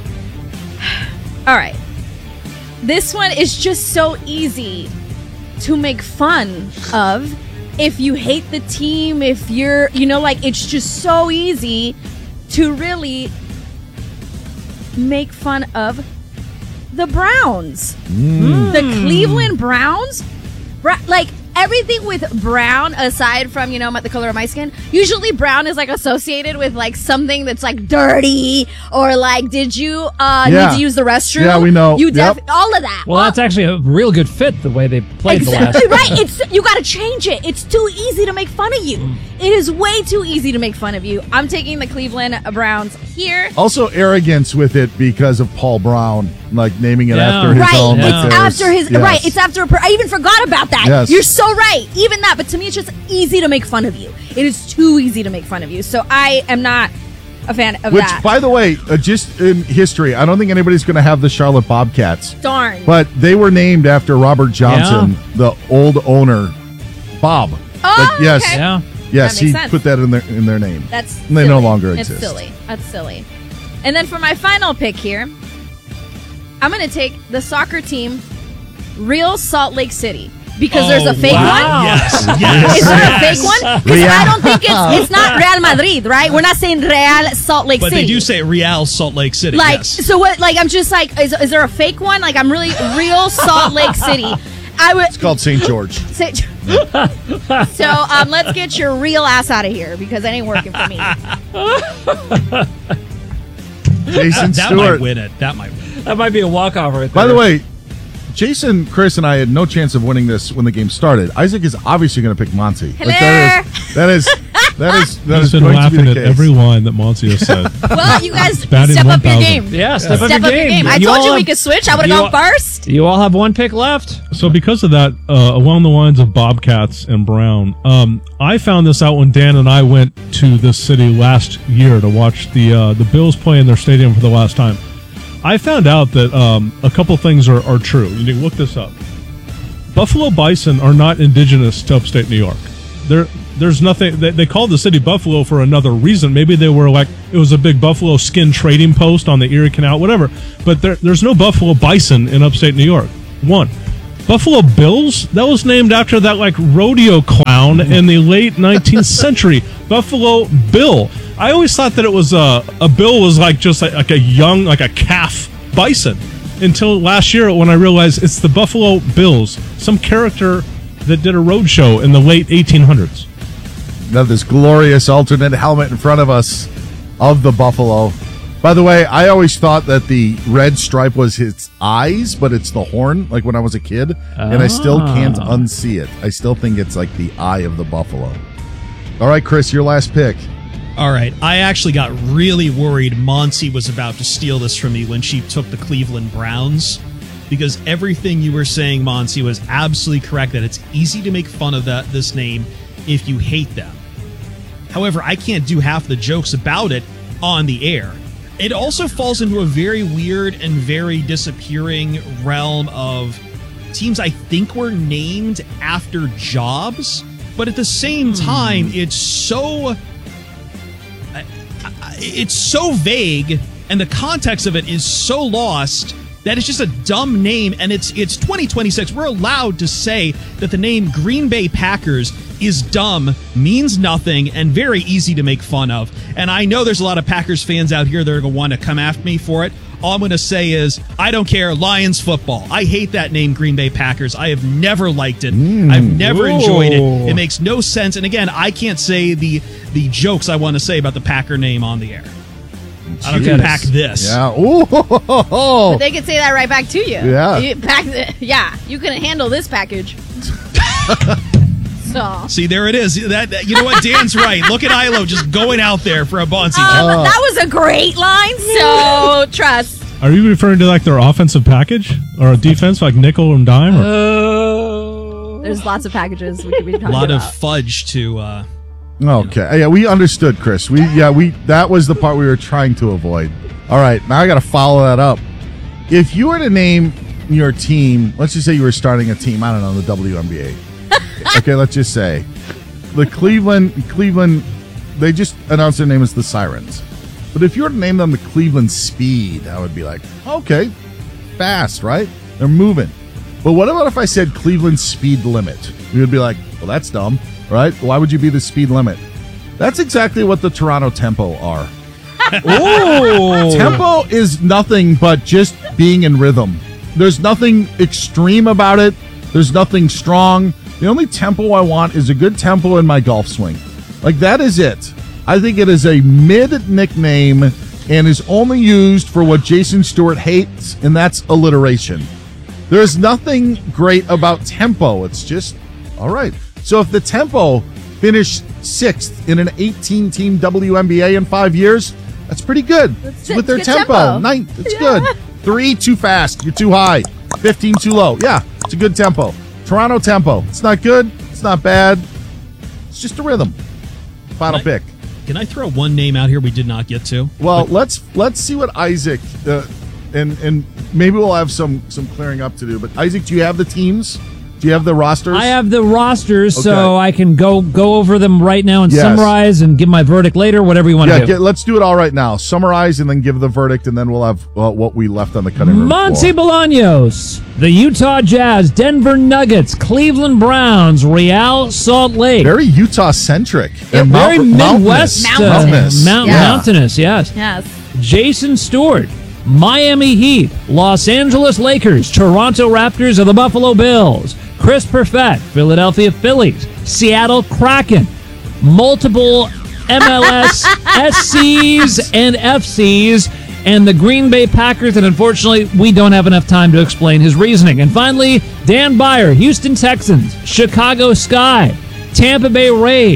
Speaker 3: All right. This one is just so easy to make fun of. If you hate the team, if you're, you know, like it's just so easy to really make fun of the Browns.
Speaker 1: Mm.
Speaker 3: The Cleveland Browns. Bra- like everything with brown, aside from, you know, my, the color of my skin, usually brown is like associated with like something that's like dirty, or like, did you uh
Speaker 17: Yeah.
Speaker 3: need to use the restroom?
Speaker 17: Yeah, we know.
Speaker 3: You def-
Speaker 17: Yep.
Speaker 3: all of that.
Speaker 17: Well, that's actually a real good fit the way they played
Speaker 3: Exactly
Speaker 17: the last.
Speaker 3: right. It's you got to change it. It's too easy to make fun of you. It is way too easy to make fun of you. I'm taking the Cleveland Browns here.
Speaker 1: Also arrogance with it because of Paul Brown, like naming it
Speaker 3: Yeah.
Speaker 1: after his
Speaker 3: right.
Speaker 1: own.
Speaker 3: It's
Speaker 1: like there's-
Speaker 3: after his
Speaker 1: yes.
Speaker 3: right. It's after. A per- I even forgot about that.
Speaker 1: Yes.
Speaker 3: You're so right. Even that, but to me, it's just easy to make fun of you. It is too easy to make fun of you. So I am not a fan of
Speaker 1: Which,
Speaker 3: that.
Speaker 1: by the way, uh, just in history, I don't think anybody's going to have the Charlotte Bobcats.
Speaker 3: Darn.
Speaker 1: But they were named after Robert Johnson, the old owner, Bob.
Speaker 3: Oh,
Speaker 1: But yes,
Speaker 3: okay. Yeah.
Speaker 1: yes,
Speaker 3: That
Speaker 1: he
Speaker 3: makes sense.
Speaker 1: put that in their in their name.
Speaker 3: That's
Speaker 1: and they no
Speaker 3: silly.
Speaker 1: longer
Speaker 3: It's
Speaker 1: exist.
Speaker 3: silly. That's silly. And then for my final pick here, I'm going to take the soccer team, Real Salt Lake City. Because
Speaker 2: Oh,
Speaker 3: there's a fake
Speaker 2: wow.
Speaker 3: one?
Speaker 2: Yes, yes,
Speaker 3: Is there
Speaker 2: yes.
Speaker 3: a fake one? Because
Speaker 2: Real.
Speaker 3: I don't think it's it's not Real Madrid, right? We're not saying Real Salt Lake
Speaker 2: But
Speaker 3: City.
Speaker 2: they do say Real Salt Lake City.
Speaker 3: Like,
Speaker 2: yes.
Speaker 3: so what, like, I'm just like, is, is there a fake one? Like, I'm really Real Salt Lake City. I would.
Speaker 1: It's called Saint George.
Speaker 3: Say- so um, let's get your real ass out of here because it ain't working for me.
Speaker 1: Jason
Speaker 2: that
Speaker 1: Stewart.
Speaker 2: might win it. That might win it.
Speaker 17: That might be a walkover right there.
Speaker 1: By the way, Jason, Chris, and I had no chance of winning this when the game started. Isaac is obviously going to pick Monty. Like, that is, that is That is that
Speaker 20: He's
Speaker 1: is
Speaker 20: been
Speaker 1: going
Speaker 20: laughing
Speaker 1: to be
Speaker 20: at
Speaker 1: the case.
Speaker 20: every line that Monty has said.
Speaker 3: Well, you guys
Speaker 20: Batting
Speaker 3: step up your
Speaker 20: one thousand.
Speaker 3: game.
Speaker 17: Yeah, step
Speaker 3: Step
Speaker 17: up your
Speaker 3: up your
Speaker 17: game.
Speaker 3: game. I
Speaker 17: You
Speaker 3: told
Speaker 17: all
Speaker 3: you we
Speaker 17: have-
Speaker 3: could switch. I would
Speaker 17: you
Speaker 3: have
Speaker 17: all-
Speaker 3: gone first.
Speaker 17: You all have one pick left.
Speaker 20: So because of that, uh, along the lines of Bobcats and Brown, um, I found this out when Dan and I went to this city last year to watch the uh, the Bills play in their stadium for the last time. I found out that um, a couple things are, are true. You need to look this up. Buffalo bison are not indigenous to upstate New York. There, there's nothing. They, they called the city Buffalo for another reason. Maybe they were like it was a big buffalo skin trading post on the Erie Canal, whatever. But there, there's no buffalo bison in upstate New York. One. Buffalo Bills? That was named after that like rodeo clown in the late nineteenth century. Buffalo Bill. I always thought that it was a a bill was like just like, like a young like a calf bison until last year when I realized it's the Buffalo Bills, some character that did a road show in the late eighteen hundreds.
Speaker 1: Now this glorious alternate helmet in front of us of the buffalo. By the way, I always thought that the red stripe was its eyes, but it's the horn, like when I was a kid, and I still can't
Speaker 2: Ah.
Speaker 1: unsee it. I still think it's like the eye of the buffalo. All right, Chris, your last pick.
Speaker 2: All right. I actually got really worried Monty was about to steal this from me when she took the Cleveland Browns, because everything you were saying, Monty, was absolutely correct, that it's easy to make fun of that this name if you hate them. However, I can't do half the jokes about it on the air. It also falls into a very weird and very disappearing realm of teams I think were named after jobs, but at the same time, it's so it's so vague, and the context of it is so lost that it's just a dumb name. And it's it's twenty twenty-six. We're allowed to say that the name Green Bay Packers is dumb, means nothing, and very easy to make fun of. And I know there's a lot of Packers fans out here that are going to want to come after me for it. All I'm going to say is, I don't care. Lions football. I hate that name, Green Bay Packers. I have never liked it. I've never
Speaker 1: Whoa.
Speaker 2: enjoyed it. It makes no sense. And again, I can't say the the jokes I want to say about the Packer name on the air. I don't
Speaker 1: Jeez.
Speaker 2: pack this.
Speaker 1: Yeah. Ooh.
Speaker 3: But they could say that right back to you.
Speaker 1: Yeah.
Speaker 3: You pack the, yeah. You couldn't handle this package. So.
Speaker 2: See, there it is. That, that you know what? Dan's right. Look at Ilo just going out there for a Bonzi.
Speaker 3: Um, that was a great line. So trust.
Speaker 20: Are you referring to like their offensive package or defense, like nickel and dime? Or?
Speaker 3: There's lots of packages we could be talking
Speaker 2: A lot
Speaker 3: about.
Speaker 2: of fudge to. Uh,
Speaker 1: Okay. Yeah, we understood, Chris. We yeah, we that was the part we were trying to avoid. All right, now I got to follow that up. If you were to name your team, let's just say you were starting a team, I don't know, the W N B A. Okay, let's just say the Cleveland Cleveland they just announced their name as the Sirens. But if you were to name them the Cleveland Speed, I would be like, okay, fast, right? They're moving. But what about if I said Cleveland Speed Limit? You would be like, well, that's dumb, right? Why would you be the speed limit? That's exactly what the Toronto Tempo are.
Speaker 17: Ooh.
Speaker 1: Tempo is nothing but just being in rhythm. There's nothing extreme about it. There's nothing strong. The only tempo I want is a good tempo in my golf swing. Like, that is it. I think it is a mid nickname and is only used for what Jason Stewart hates, and that's alliteration. There's nothing great about tempo. It's just, all right. So if the Tempo finished sixth in an eighteen-team W N B A in five years, that's pretty good.
Speaker 3: That's
Speaker 1: With
Speaker 3: it.
Speaker 1: their
Speaker 3: It's good
Speaker 1: tempo.
Speaker 3: tempo.
Speaker 1: Ninth, it's
Speaker 3: Yeah.
Speaker 1: good. Three, too fast. You're too high. fifteen, too low. Yeah, it's a good tempo. Toronto Tempo. It's not good. It's not bad. It's just a rhythm. Final
Speaker 2: Can I-
Speaker 1: pick.
Speaker 2: Can I throw one name out here we did not get to?
Speaker 1: Well, let's let's see what Isaac uh, and and maybe we'll have some some clearing up to do. But Isaac, do you have the teams? Do you have the rosters?
Speaker 17: I have the rosters, so
Speaker 1: Okay.
Speaker 17: I can go go over them right now and
Speaker 1: Yes.
Speaker 17: summarize and give my verdict later, whatever you want
Speaker 1: Yeah,
Speaker 17: to do.
Speaker 1: get, let's do it all right now. Summarize and then give the verdict, and then we'll have uh, what we left on the cutting room
Speaker 17: Monty
Speaker 1: floor.
Speaker 17: Bolaños, the Utah Jazz, Denver Nuggets, Cleveland Browns, Real Salt Lake.
Speaker 1: Very Utah centric.
Speaker 17: Yeah, very Midwest, uh,
Speaker 1: mountainous.
Speaker 17: mount-
Speaker 1: Yeah.
Speaker 17: mountainous, yes.
Speaker 3: Yes.
Speaker 17: Jason Stewart, Miami Heat, Los Angeles Lakers, Toronto Raptors, or the Buffalo Bills. Chris Perfett, Philadelphia Phillies, Seattle Kraken, multiple M L S S Cs and F Cs, and the Green Bay Packers, and unfortunately, we don't have enough time to explain his reasoning. And finally, Dan Byer, Houston Texans, Chicago Sky, Tampa Bay Rays,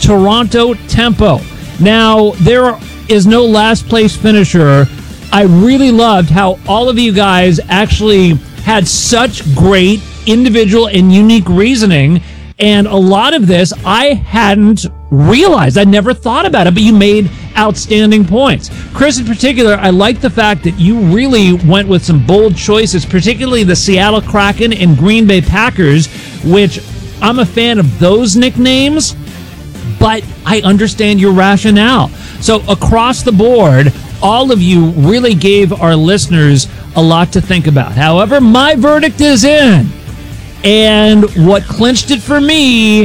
Speaker 17: Toronto Tempo. Now, there is no last place finisher. I really loved how all of you guys actually had such great individual and unique reasoning. And a lot of this I hadn't realized. I never thought about it, but you made outstanding points. Chris, in particular, I like the fact that you really went with some bold choices, particularly the Seattle Kraken and Green Bay Packers, which I'm a fan of those nicknames, but I understand your rationale. So across the board, all of you really gave our listeners a lot to think about. However, my verdict is in. And what clinched it for me,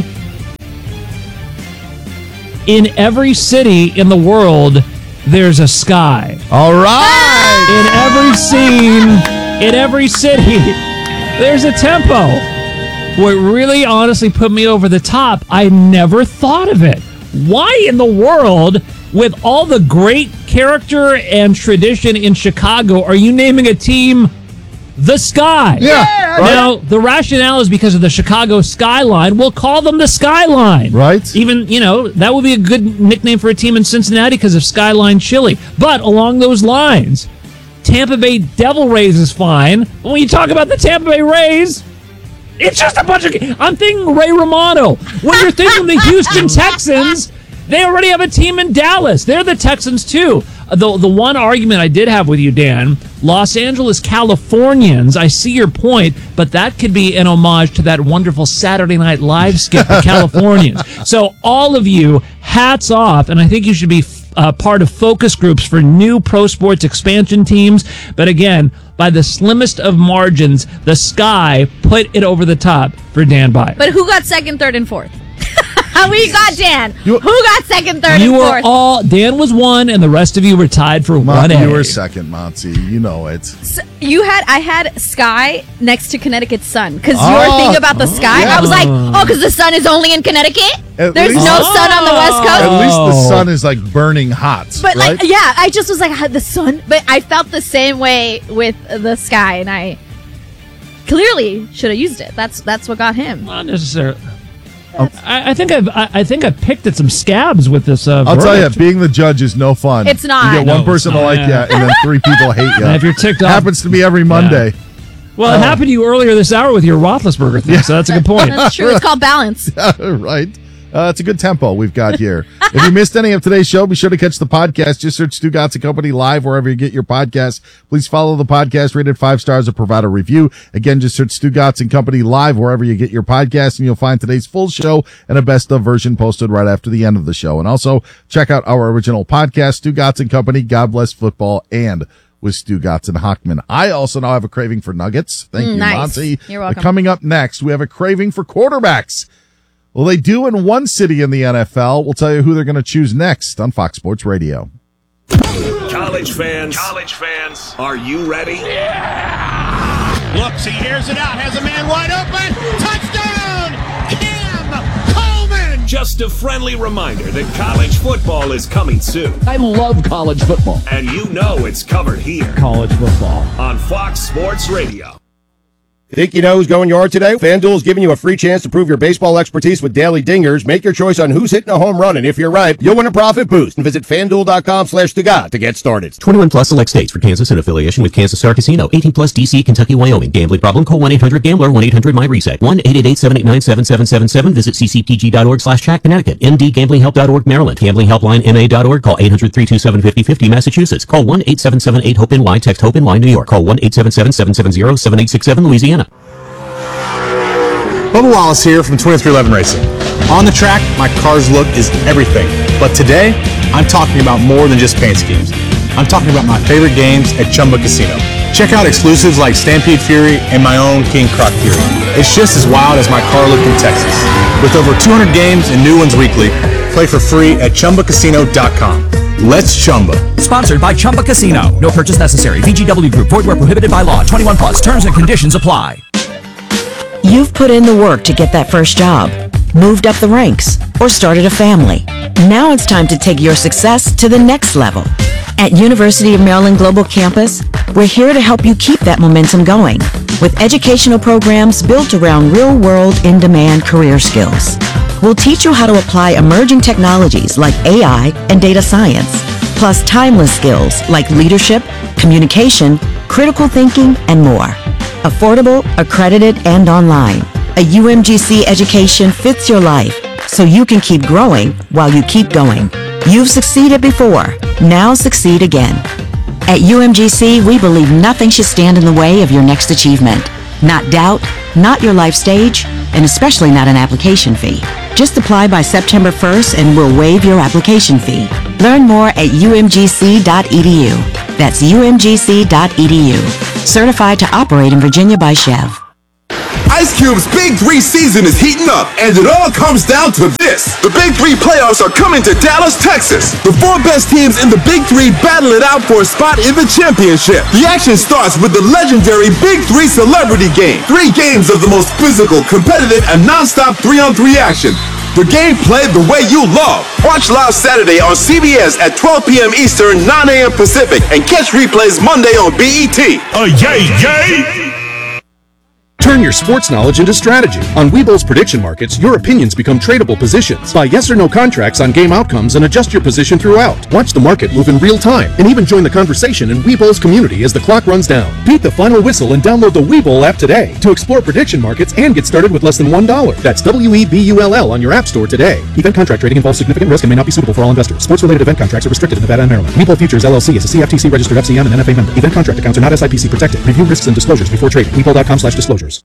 Speaker 17: in every city in the world, there's a sky.
Speaker 1: All right.
Speaker 17: In every scene, in every city, there's a tempo. What really honestly put me over the top, I never thought of it. Why in the world, with all the great character and tradition in Chicago, are you naming a team the Sky?
Speaker 1: Yeah. Right.
Speaker 17: Now, the rationale is because of the Chicago skyline. We'll call them the Skyline.
Speaker 1: Right.
Speaker 17: Even, you know, that would be a good nickname for a team in Cincinnati because of Skyline Chili. But along those lines, Tampa Bay Devil Rays is fine. But when you talk about the Tampa Bay Rays, it's just a bunch of... I'm thinking Ray Romano. When you're thinking the Houston Texans, they already have a team in Dallas. They're the Texans, too. The, the one argument I did have with you, Dan, Los Angeles Californians, I see your point, but that could be an homage to that wonderful Saturday Night Live skit, the Californians. So all of you, hats off, and I think you should be uh, part of focus groups for new pro sports expansion teams. But again, by the slimmest of margins, the Sky put it over the top for Dan Byer.
Speaker 3: But who got second, third, and fourth? We got Dan. You, Who got second, third,
Speaker 17: you
Speaker 3: and
Speaker 17: were
Speaker 3: fourth?
Speaker 17: all Dan was one, and the rest of you were tied for
Speaker 1: Mon-
Speaker 17: one.
Speaker 1: You
Speaker 17: A.
Speaker 1: were second, Monty. You know it.
Speaker 3: So you had I had Sky next to Connecticut Sun because
Speaker 1: Oh,
Speaker 3: your thing about the sky.
Speaker 1: yeah.
Speaker 3: I was like, oh, because the sun is only in Connecticut.
Speaker 1: At
Speaker 3: There's
Speaker 1: least-
Speaker 3: no sun on the West Coast.
Speaker 1: At least the sun is like burning hot.
Speaker 3: But
Speaker 1: right?
Speaker 3: like, yeah, I just was like, "Ah, the sun. But I felt the same way with the sky, and I clearly should have used it. That's that's what got him.
Speaker 17: Not necessarily. I, I think I've I, I think I picked at some scabs with this. Uh,
Speaker 1: I'll tell you,
Speaker 17: verdict.
Speaker 1: being the judge is no fun.
Speaker 3: It's not.
Speaker 1: You get
Speaker 17: No,
Speaker 1: one
Speaker 17: it's
Speaker 1: person to
Speaker 17: not,
Speaker 1: like
Speaker 17: yeah.
Speaker 1: you, and then three people hate you.
Speaker 17: And if you're ticked off-
Speaker 1: happens to me every Monday.
Speaker 17: Well, it
Speaker 1: Oh.
Speaker 17: happened to you earlier this hour with your Roethlisberger thing, so that's a good point.
Speaker 3: That's true. It's called balance.
Speaker 1: Right. Uh, it's a good tempo we've got here. If you missed any of today's show, be sure to catch the podcast. Just search Stu Gatz and Company live wherever you get your podcasts. Please follow the podcast, rated five stars, or provide a review. Again, just search Stu Gatz and Company live wherever you get your podcasts, and you'll find today's full show and a best of version posted right after the end of the show. And also check out our original podcast, Stu Gatz and Company, God Bless Football, and with Stu Gatz and Hockman. I also now have a craving for nuggets. Thank
Speaker 3: Mm,
Speaker 1: you,
Speaker 3: nice.
Speaker 1: Monty.
Speaker 3: You're welcome.
Speaker 1: Uh, Coming up next, we have a craving for quarterbacks. Well, they do in one city in the N F L. We'll tell you who they're going to choose next on Fox Sports Radio.
Speaker 16: College fans, college fans, are you ready? Yeah!
Speaker 15: Looks, he airs it out, has a man wide open. Touchdown! Cam Coleman!
Speaker 16: Just a friendly reminder that college football is coming soon.
Speaker 19: I love college football.
Speaker 16: And you know it's covered here
Speaker 19: College football.
Speaker 16: on Fox Sports Radio.
Speaker 18: Think you know who's going yard today? FanDuel is giving you a free chance to prove your baseball expertise with daily dingers. Make your choice on who's hitting a home run, and if you're right, you'll win a profit boost. And visit FanDuel.com slash Tugat to get started.
Speaker 21: twenty-one plus select states for Kansas in affiliation with Kansas Star Casino. eighteen plus D C, Kentucky, Wyoming. Gambling problem? Call one eight hundred gambler, one eight hundred my reset. one eight eight eight, seven eight nine, seven seven seven seven. Visit c c p g dot org slash chat Connecticut. m d gambling help dot org Maryland. Gambling helpline m a dot org. Call eight hundred, three two seven, five oh five oh Massachusetts. Call one eight seven seven eight hope N Y. Text HOPE N Y New York. Call one eight seven seven, seven seven zero, seven eight six seven Louisiana.
Speaker 22: Bubba Wallace here from twenty-three eleven Racing. On the track, my car's look is everything. But today, I'm talking about more than just paint schemes. I'm talking about my favorite games at Chumba Casino. Check out exclusives like Stampede Fury and my own King Croc Fury. It's just as wild as my car look in Texas. With over two hundred games and new ones weekly, play for free at chumba casino dot com. Let's Chumba.
Speaker 23: Sponsored by Chumba Casino. No purchase necessary. V G W Group. Void where prohibited by law. twenty-one plus. Terms and conditions apply.
Speaker 7: You've put in the work to get that first job, moved up the ranks, or started a family. Now it's time to take your success to the next level. At University of Maryland Global Campus, we're here to help you keep that momentum going with educational programs built around real-world, in-demand career skills. We'll teach you how to apply emerging technologies like A I and data science, plus timeless skills like leadership, communication, critical thinking, and more. Affordable, accredited, and online. A U M G C education fits your life, so you can keep growing while you keep going. You've succeeded before. Now succeed again. At U M G C, we believe nothing should stand in the way of your next achievement. Not doubt, not your life stage, and especially not an application fee. Just apply by September first and we'll waive your application fee. Learn more at U M G C dot E D U. That's U M G C dot E D U. Certified to operate in Virginia by Chev.
Speaker 5: Ice Cube's Big Three season is heating up, and it all comes down to this. The Big Three playoffs are coming to Dallas, Texas. The four best teams in the Big Three battle it out for a spot in the championship. The action starts with the legendary Big Three Celebrity Game. Three games of the most physical, competitive, and non-stop three-on-three action. The game played the way you love. Watch live Saturday on C B S at twelve p.m. Eastern, nine a.m. Pacific, and catch replays Monday on B E T.
Speaker 4: Uh, yay, yay!
Speaker 6: Turn your sports knowledge into strategy. On Webull's prediction markets, your opinions become tradable positions. Buy yes or no contracts on game outcomes and adjust your position throughout. Watch the market move in real time and even join the conversation in Webull's community as the clock runs down. Beat the final whistle and download the Webull app today to explore prediction markets and get started with less than one dollar. That's W E B U L L on your app store today. Event contract trading involves significant risk and may not be suitable for all investors. Sports-related event contracts are restricted in Nevada and Maryland. Webull Futures L L C is a C F T C registered F C M and N F A member. Event contract accounts are not S I P C protected. Review risks and disclosures before trading. Webull dot com slash disclosures.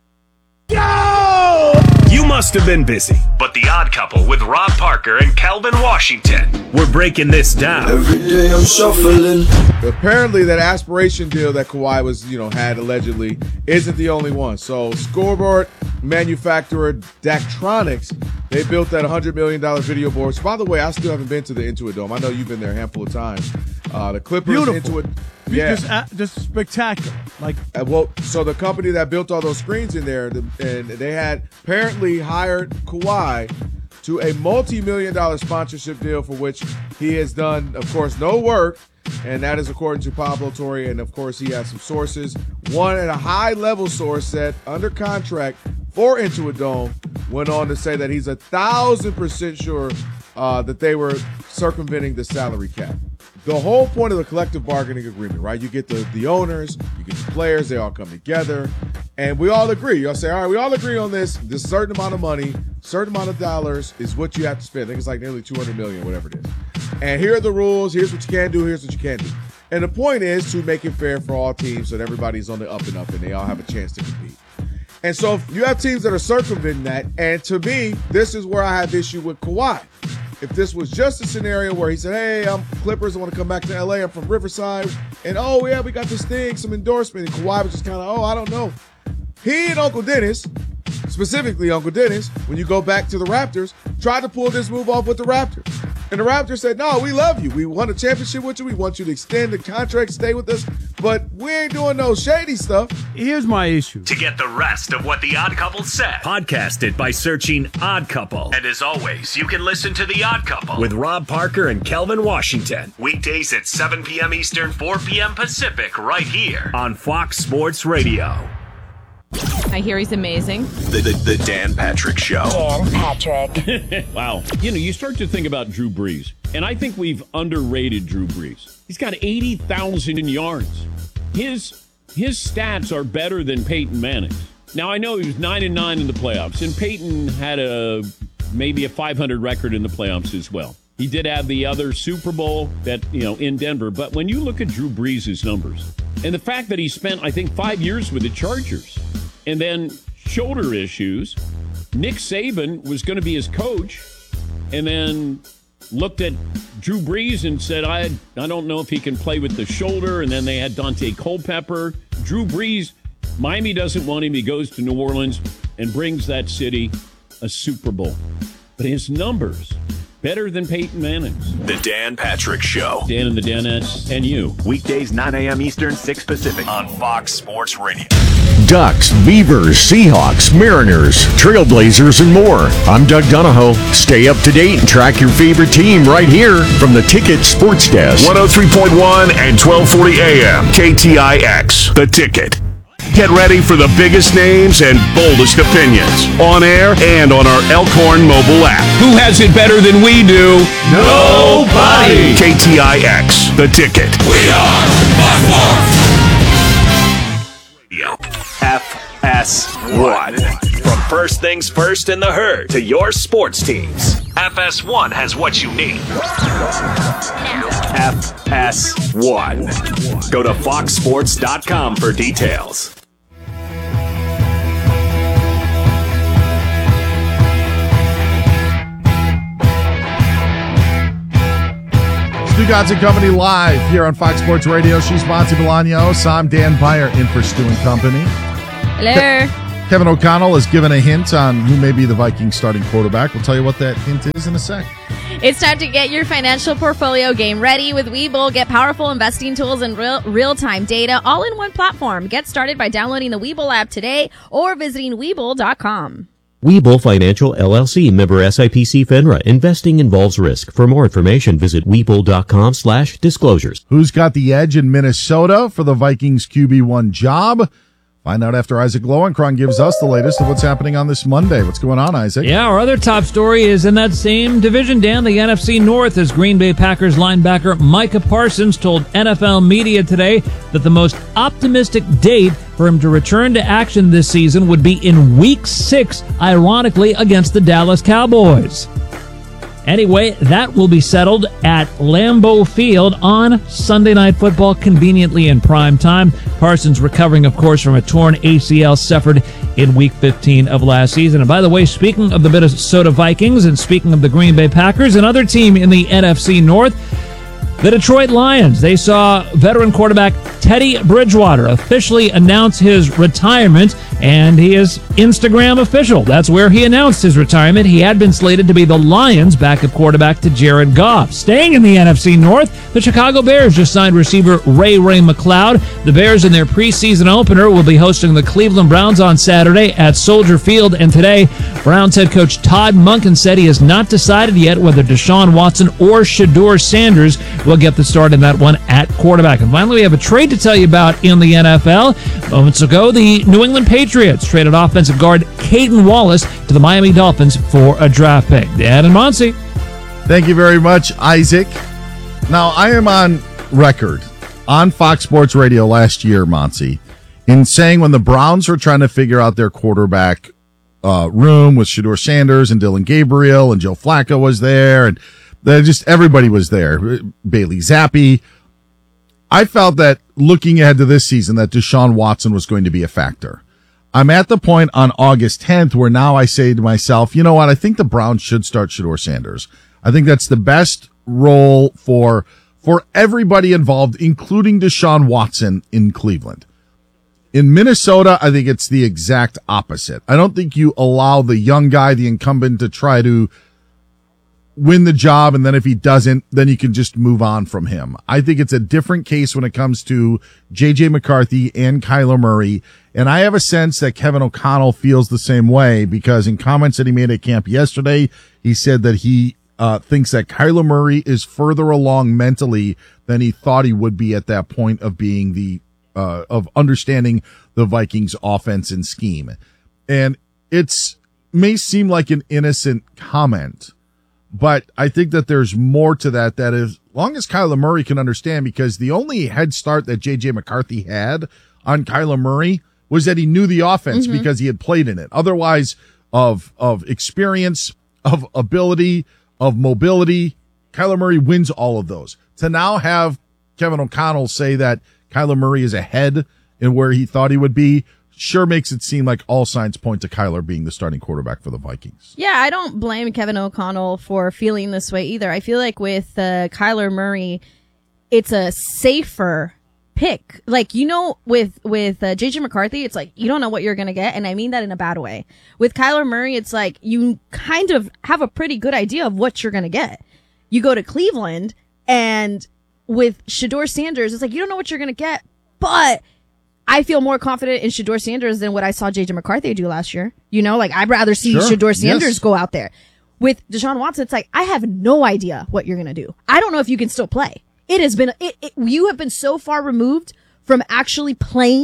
Speaker 16: You must have been busy, but The Odd Couple with Rob Parker and Calvin Washington. We're breaking this down.
Speaker 8: Every day I'm shuffling. Apparently, that aspiration deal that Kawhi was, you know, had allegedly isn't the only one. So, scoreboard manufacturer Daktronics, they built that one hundred million dollars video board. So, by the way, I still haven't been to the Intuit Dome. I know you've been there a handful of times. Uh, the Clippers,
Speaker 24: Beautiful.
Speaker 8: Intuit, yeah,
Speaker 24: just, uh, just spectacular. Like,
Speaker 8: uh, well, so the company that built all those screens in there, the, and they had apparently hired Kawhi to a multi-million dollar sponsorship deal for which he has done, of course, no work. And that is according to Pablo Torre. And, of course, he has some sources. One at a high-level source set under contract for Intuit Dome went on to say that he's a thousand percent sure uh, that they were circumventing the salary cap. The whole point of the collective bargaining agreement, right? You get the, the owners, you get the players, they all come together, and we all agree. You'll say, all right, we all agree on this. This certain amount of money, certain amount of dollars is what you have to spend. I think it's like nearly two hundred million dollars, whatever it is. And here are the rules. Here's what you can do. Here's what you can't do. And the point is to make it fair for all teams so that everybody's on the up and up and they all have a chance to compete. And so if you have teams that are circumventing that, and to me, this is where I have issue with Kawhi. If this was just a scenario where he said, hey, I'm Clippers, I want to come back to L A, I'm from Riverside, and oh, yeah, we got this thing, some endorsement, and Kawhi was just kind of, oh, I don't know. He and Uncle Dennis, specifically Uncle Dennis, when you go back to the Raptors, tried to pull this move off with the Raptors. And the Raptors said, no, we love you. We won a championship with you. We want you to extend the contract, stay with us. But we ain't doing no shady stuff.
Speaker 24: Here's my issue.
Speaker 16: To get the rest of what The Odd Couple said, podcast it by searching Odd Couple. And as always, you can listen to The Odd Couple with Rob Parker and Kelvin Washington. Weekdays at seven p.m. Eastern, four p.m. Pacific, right here on Fox Sports Radio.
Speaker 25: I hear he's amazing.
Speaker 16: The, the, the Dan Patrick Show.
Speaker 25: Dan Patrick.
Speaker 26: Wow. You know, you start to think about Drew Brees, and I think we've underrated Drew Brees. He's got eighty thousand yards. His his stats are better than Peyton Manning's. Now, I know he was nine and nine in the playoffs, and Peyton had a maybe a five hundred record in the playoffs as well. He did have the other Super Bowl that, you know, in Denver. But when you look at Drew Brees' numbers, and the fact that he spent, I think, five years with the Chargers, and then shoulder issues, Nick Saban was going to be his coach, and then looked at Drew Brees and said, I I don't know if he can play with the shoulder. And then they had Dante Culpepper. Drew Brees, Miami doesn't want him. He goes to New Orleans and brings that city a Super Bowl. But his numbers, better than Peyton Manning's.
Speaker 16: The Dan Patrick Show.
Speaker 26: Dan and the Danettes and you.
Speaker 16: Weekdays, nine a.m. Eastern, six Pacific on Fox Sports Radio.
Speaker 27: Ducks, Beavers, Seahawks, Mariners, Trailblazers, and more. I'm Doug Donahoe. Stay up to date and track your favorite team right here from the Ticket Sports Desk.
Speaker 4: one oh three point one and twelve forty A M. K T I X. The Ticket. Get ready for the biggest names and boldest opinions on air and on our Elkhorn mobile app.
Speaker 26: Who has it better than we do?
Speaker 4: Nobody. K T I X, The Ticket. We are
Speaker 16: F S one. From first things first in the herd to your sports teams, F S one has what you need. F S one. Go to fox sports dot com for details.
Speaker 1: Stugotz and Company live here on Fox Sports Radio. She's Monty Bolaños. I'm Dan Beyer in for Stu and Company.
Speaker 3: Hello.
Speaker 1: Ke- Kevin O'Connell has given a hint on who may be the Vikings starting quarterback. We'll tell you what that hint is in a sec.
Speaker 3: It's time to get your financial portfolio game ready with Webull. Get powerful investing tools and real, real-time data all in one platform. Get started by downloading the Webull app today or visiting Webull dot com.
Speaker 21: Webull Financial L L C, member S I P C FINRA. Investing involves risk. For more information, visit Webull dot com slash disclosures.
Speaker 1: Who's got the edge in Minnesota for the Vikings Q B one job? Find out after Isaac Lowenkron gives us the latest of what's happening on this Monday. What's going on, Isaac?
Speaker 17: Yeah, our other top story is in that same division, Dan, the N F C North, as Green Bay Packers linebacker Micah Parsons told N F L media today that the most optimistic date for him to return to action this season would be in week six, ironically, against the Dallas Cowboys. Anyway, that will be settled at Lambeau Field on Sunday Night Football, conveniently in prime time. Parsons recovering, of course, from a torn A C L suffered in Week fifteen of last season. And by the way, speaking of the Minnesota Vikings and speaking of the Green Bay Packers, another team in the N F C North, the Detroit Lions. They saw veteran quarterback Teddy Bridgewater officially announce his retirement, and he is Instagram official. That's where he announced his retirement. He had been slated to be the Lions' backup quarterback to Jared Goff. Staying in the N F C North, the Chicago Bears just signed receiver Ray Ray McCloud. The Bears in their preseason opener will be hosting the Cleveland Browns on Saturday at Soldier Field, and today, Browns head coach Todd Monken said he has not decided yet whether Deshaun Watson or Shedeur Sanders will get the start in that one at quarterback. And finally, we have a trade to tell you about in the N F L. Moments ago, the New England Patriots traded offensive guard Caden Wallace to the Miami Dolphins for a draft pick. Dan and Monty.
Speaker 1: Thank you very much, Isaac. Now, I am on record on Fox Sports Radio last year, Monty, in saying when the Browns were trying to figure out their quarterback uh, room with Shedeur Sanders and Dylan Gabriel and Joe Flacco was there, and just everybody was there. Bailey Zappi. I felt that looking ahead to this season that Deshaun Watson was going to be a factor. I'm at the point on August tenth where now I say to myself, you know what? I think the Browns should start Shedeur Sanders. I think that's the best role for, for everybody involved, including Deshaun Watson in Cleveland. In Minnesota, I think it's the exact opposite. I don't think you allow the young guy, the incumbent, to try to win the job, and then if he doesn't, then you can just move on from him. I think it's a different case when it comes to J J McCarthy and Kyler Murray, and I have a sense that Kevin O'Connell feels the same way, because in comments that he made at camp yesterday, he said that he uh thinks that Kyler Murray is further along mentally than he thought he would be at that point of being the uh of understanding the Vikings offense and scheme. And it's may seem like an innocent comment, but I think that there's more to that, that as long as Kyler Murray can understand, because the only head start that J J McCarthy had on Kyler Murray was that he knew the offense mm-hmm. because he had played in it. Otherwise, of, of experience, of ability, of mobility, Kyler Murray wins all of those. To now have Kevin O'Connell say that Kyler Murray is ahead in where he thought he would be sure makes it seem like all signs point to Kyler being the starting quarterback for the Vikings.
Speaker 3: Yeah, I don't blame Kevin O'Connell for feeling this way either. I feel like with uh, Kyler Murray, it's a safer pick. Like, you know, with with uh, J J McCarthy, it's like you don't know what you're going to get, and I mean that in a bad way. With Kyler Murray, it's like you kind of have a pretty good idea of what you're going to get. You go to Cleveland, and with Shedeur Sanders, it's like you don't know what you're going to get, but I feel more confident in Shedeur Sanders than what I saw J J McCarthy do last year. You know, like I'd rather see sure. Shedeur Sanders yes. go out there. With Deshaun Watson, it's like, I have no idea what you're going to do. I don't know if you can still play. It has been, it, it, you have been so far removed from actually playing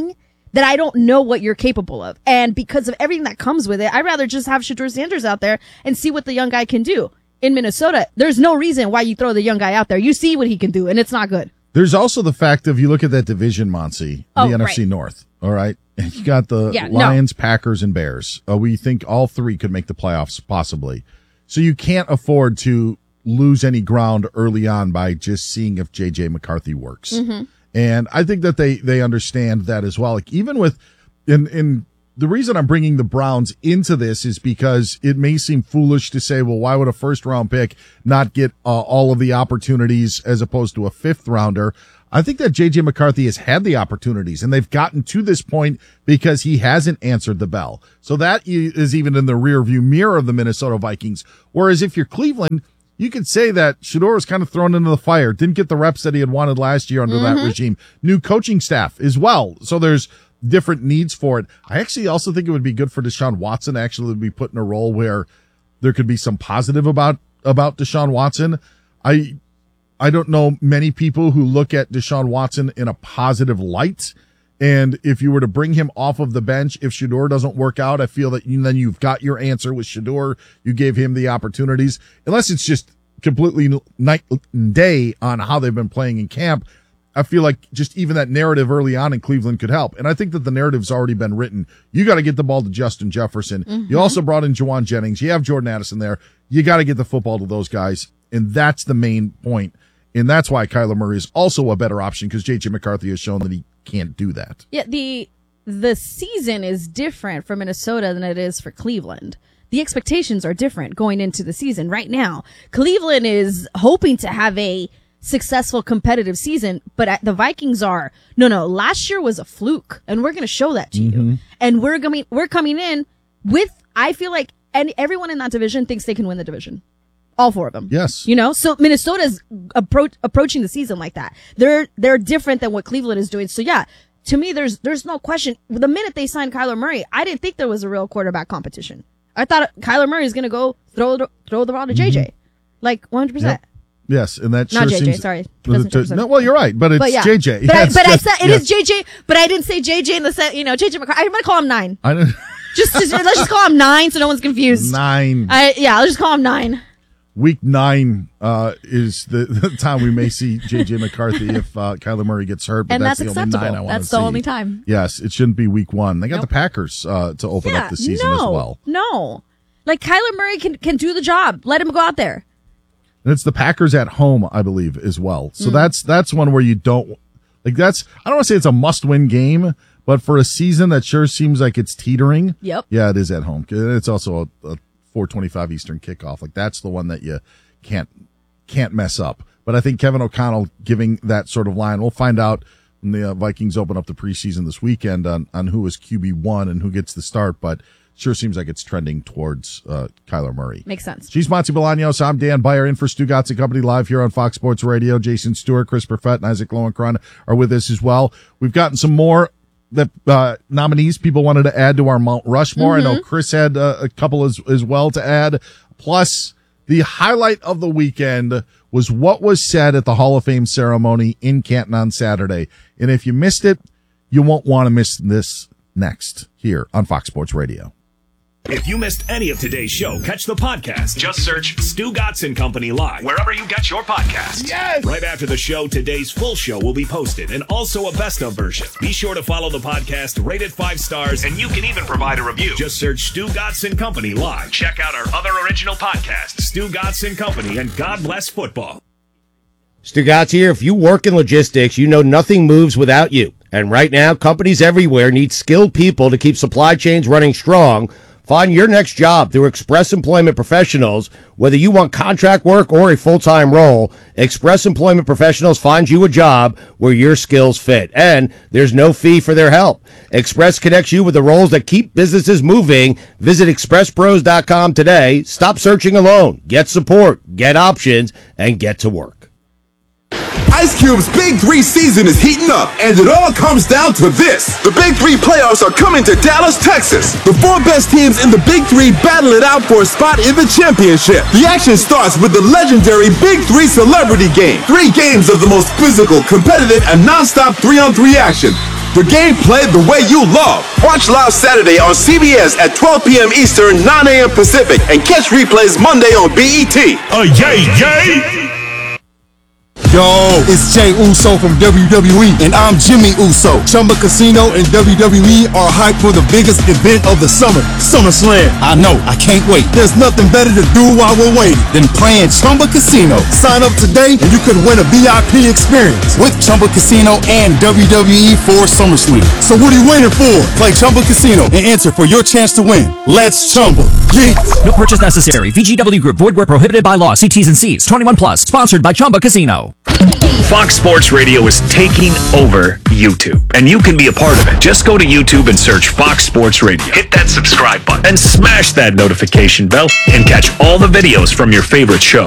Speaker 3: that I don't know what you're capable of. And because of everything that comes with it, I'd rather just have Shedeur Sanders out there and see what the young guy can do. In Minnesota, there's no reason why you throw the young guy out there. You see what he can do, and it's not good.
Speaker 1: There's also the fact of you look at that division, Monty, the
Speaker 3: Oh,
Speaker 1: N F C
Speaker 3: right.
Speaker 1: North, all right? And you got the
Speaker 3: Yeah, no.
Speaker 1: Lions, Packers, and Bears. Uh, we think all three could make the playoffs, possibly. So you can't afford to lose any ground early on by just seeing if J J McCarthy works.
Speaker 3: Mm-hmm.
Speaker 1: And I think that they, they understand that as well. Like even with, in, in the reason I'm bringing the Browns into this is because it may seem foolish to say, well, why would a first round pick not get uh, all of the opportunities as opposed to a fifth rounder? I think that J J McCarthy has had the opportunities and they've gotten to this point because he hasn't answered the bell. So that is even in the rear view mirror of the Minnesota Vikings. Whereas if you're Cleveland, you could say that Shedeur was kind of thrown into the fire, didn't get the reps that he had wanted last year under
Speaker 3: Mm-hmm.
Speaker 1: that regime. New coaching staff as well. So there's different needs for it. I actually also think it would be good for Deshaun Watson to actually be put in a role where there could be some positive about, about Deshaun Watson. I, I don't know many people who look at Deshaun Watson in a positive light. And if you were to bring him off of the bench, if Shedeur doesn't work out, I feel that you, then you've got your answer with Shedeur. You gave him the opportunities, unless it's just completely night and day on how they've been playing in camp. I feel like just even that narrative early on in Cleveland could help. And I think that the narrative's already been written. You got to get the ball to Justin Jefferson.
Speaker 3: Mm-hmm.
Speaker 1: You also brought in Juwan Jennings. You have Jordan Addison there. You got to get the football to those guys. And that's the main point. And that's why Kyler Murray is also a better option because J J McCarthy has shown that he can't do that.
Speaker 3: Yeah, the the season is different for Minnesota than it is for Cleveland. The expectations are different going into the season right now. Cleveland is hoping to have a successful competitive season, but the Vikings are, no, no, last year was a fluke and we're going to show that to
Speaker 1: Mm-hmm.
Speaker 3: you. And we're going we're coming in with, I feel like and everyone in that division thinks they can win the division. All four of them.
Speaker 1: Yes.
Speaker 3: You know, so Minnesota's appro- approaching the season like that. They're, they're different than what Cleveland is doing. So yeah, to me, there's, there's no question. The minute they signed Kyler Murray, I didn't think there was a real quarterback competition. I thought Kyler Murray is going to go throw, the, throw the ball to J J.
Speaker 1: Mm-hmm.
Speaker 3: Like one hundred percent.
Speaker 1: Yep. Yes, and that
Speaker 3: Not
Speaker 1: sure
Speaker 3: J J,
Speaker 1: seems,
Speaker 3: sorry.
Speaker 1: To, to, no, well, you're right, but it's
Speaker 3: but yeah.
Speaker 1: J J.
Speaker 3: But,
Speaker 1: Yes,
Speaker 3: I, but
Speaker 1: yes,
Speaker 3: I said it
Speaker 1: yes.
Speaker 3: is J J, but I didn't say J J in the set, you know, J J McCarthy. I'm going to call him nine.
Speaker 1: I don't,
Speaker 3: Just, just let's just call him nine so no one's confused.
Speaker 1: Nine.
Speaker 3: I, yeah, I'll just call him nine.
Speaker 1: Week nine uh, is the, the time we may see J J McCarthy if uh, Kyler Murray gets hurt. But
Speaker 3: And
Speaker 1: that's,
Speaker 3: that's
Speaker 1: the only
Speaker 3: acceptable.
Speaker 1: nine I want
Speaker 3: That's
Speaker 1: to
Speaker 3: the
Speaker 1: see.
Speaker 3: only time.
Speaker 1: Yes, it shouldn't be week one. They got
Speaker 3: Nope.
Speaker 1: the Packers uh, to open
Speaker 3: Yeah,
Speaker 1: up the season
Speaker 3: no,
Speaker 1: as well.
Speaker 3: No. Like Kyler Murray can, can do the job. Let him go out there.
Speaker 1: And it's the Packers at home, I believe, as well. So
Speaker 3: Mm.
Speaker 1: that's that's one where you don't like that's I don't want to say it's a must-win game, but for a season that sure seems like it's teetering.
Speaker 3: Yep.
Speaker 1: Yeah, it is at home. It's also a, a four twenty-five Eastern kickoff. Like that's the one that you can't can't mess up. But I think Kevin O'Connell giving that sort of line, we'll find out when the uh, Vikings open up the preseason this weekend on on who is Q B one and who gets the start. But sure seems like it's trending towards uh, Kyler Murray.
Speaker 3: Makes sense.
Speaker 1: She's Monty Bolaños. I'm Dan Beyer in for Stu Gatz and Company live here on Fox Sports Radio. Jason Stewart, Chris Perfett, and Isaac Lowenkron are with us as well. We've gotten some more that uh, nominees people wanted to add to our Mount Rushmore.
Speaker 3: Mm-hmm.
Speaker 1: I know Chris had uh, a couple as, as well to add. Plus, the highlight of the weekend was what was said at the Hall of Fame ceremony in Canton on Saturday. And if you missed it, you won't want to miss this next here on Fox Sports Radio.
Speaker 16: If you missed any of today's show, catch the podcast. Just search Stu Gatz and Company Live, wherever you get your podcasts.
Speaker 8: Yes!
Speaker 16: Right after the show, today's full show will be posted, and also a best-of version. Be sure to follow the podcast, rate it five stars, and you can even provide a review. Just search Stu Gatz and Company Live. Check out our other original podcasts, Stu Gatz and Company, and God Bless Football.
Speaker 18: Stu Gatz here. If you work in logistics, you know nothing moves without you. And right now, companies everywhere need skilled people to keep supply chains running strong. Find your next job through Express Employment Professionals. Whether you want contract work or a full-time role, Express Employment Professionals finds you a job where your skills fit. And there's no fee for their help. Express connects you with the roles that keep businesses moving. Visit express pros dot com today. Stop searching alone. Get support, get options, and get to work.
Speaker 5: Ice Cube's Big Three season is heating up, and it all comes down to this. The Big Three playoffs are coming to Dallas, Texas. The four best teams in the Big Three battle it out for a spot in the championship. The action starts with the legendary Big Three Celebrity Game. Three games of the most physical, competitive, and non-stop three-on-three action. The game played the way you love. Watch live Saturday on C B S at twelve p.m. Eastern, nine a.m. Pacific, and catch replays Monday on B E T.
Speaker 4: A yay, yay!
Speaker 9: Yo, it's Jay Uso from W W E, and I'm Jimmy Uso. Chumba Casino and W W E are hyped for the biggest event of the summer, SummerSlam. I know, I can't wait. There's nothing better to do while we're waiting than playing Chumba Casino. Sign up today and you could win a V I P experience with Chumba Casino and W W E for SummerSlam. So what are you waiting for? Play Chumba Casino and enter for your chance to win. Let's Chumba. Yeah.
Speaker 23: No purchase necessary. V G W Group. Void where prohibited by law. See T's and C's. twenty-one plus. Sponsored by Chumba Casino.
Speaker 16: Fox Sports Radio is taking over YouTube, and you can be a part of it. Just go to YouTube and search Fox Sports Radio. Hit that subscribe button and smash that notification bell and catch all the videos from your favorite show.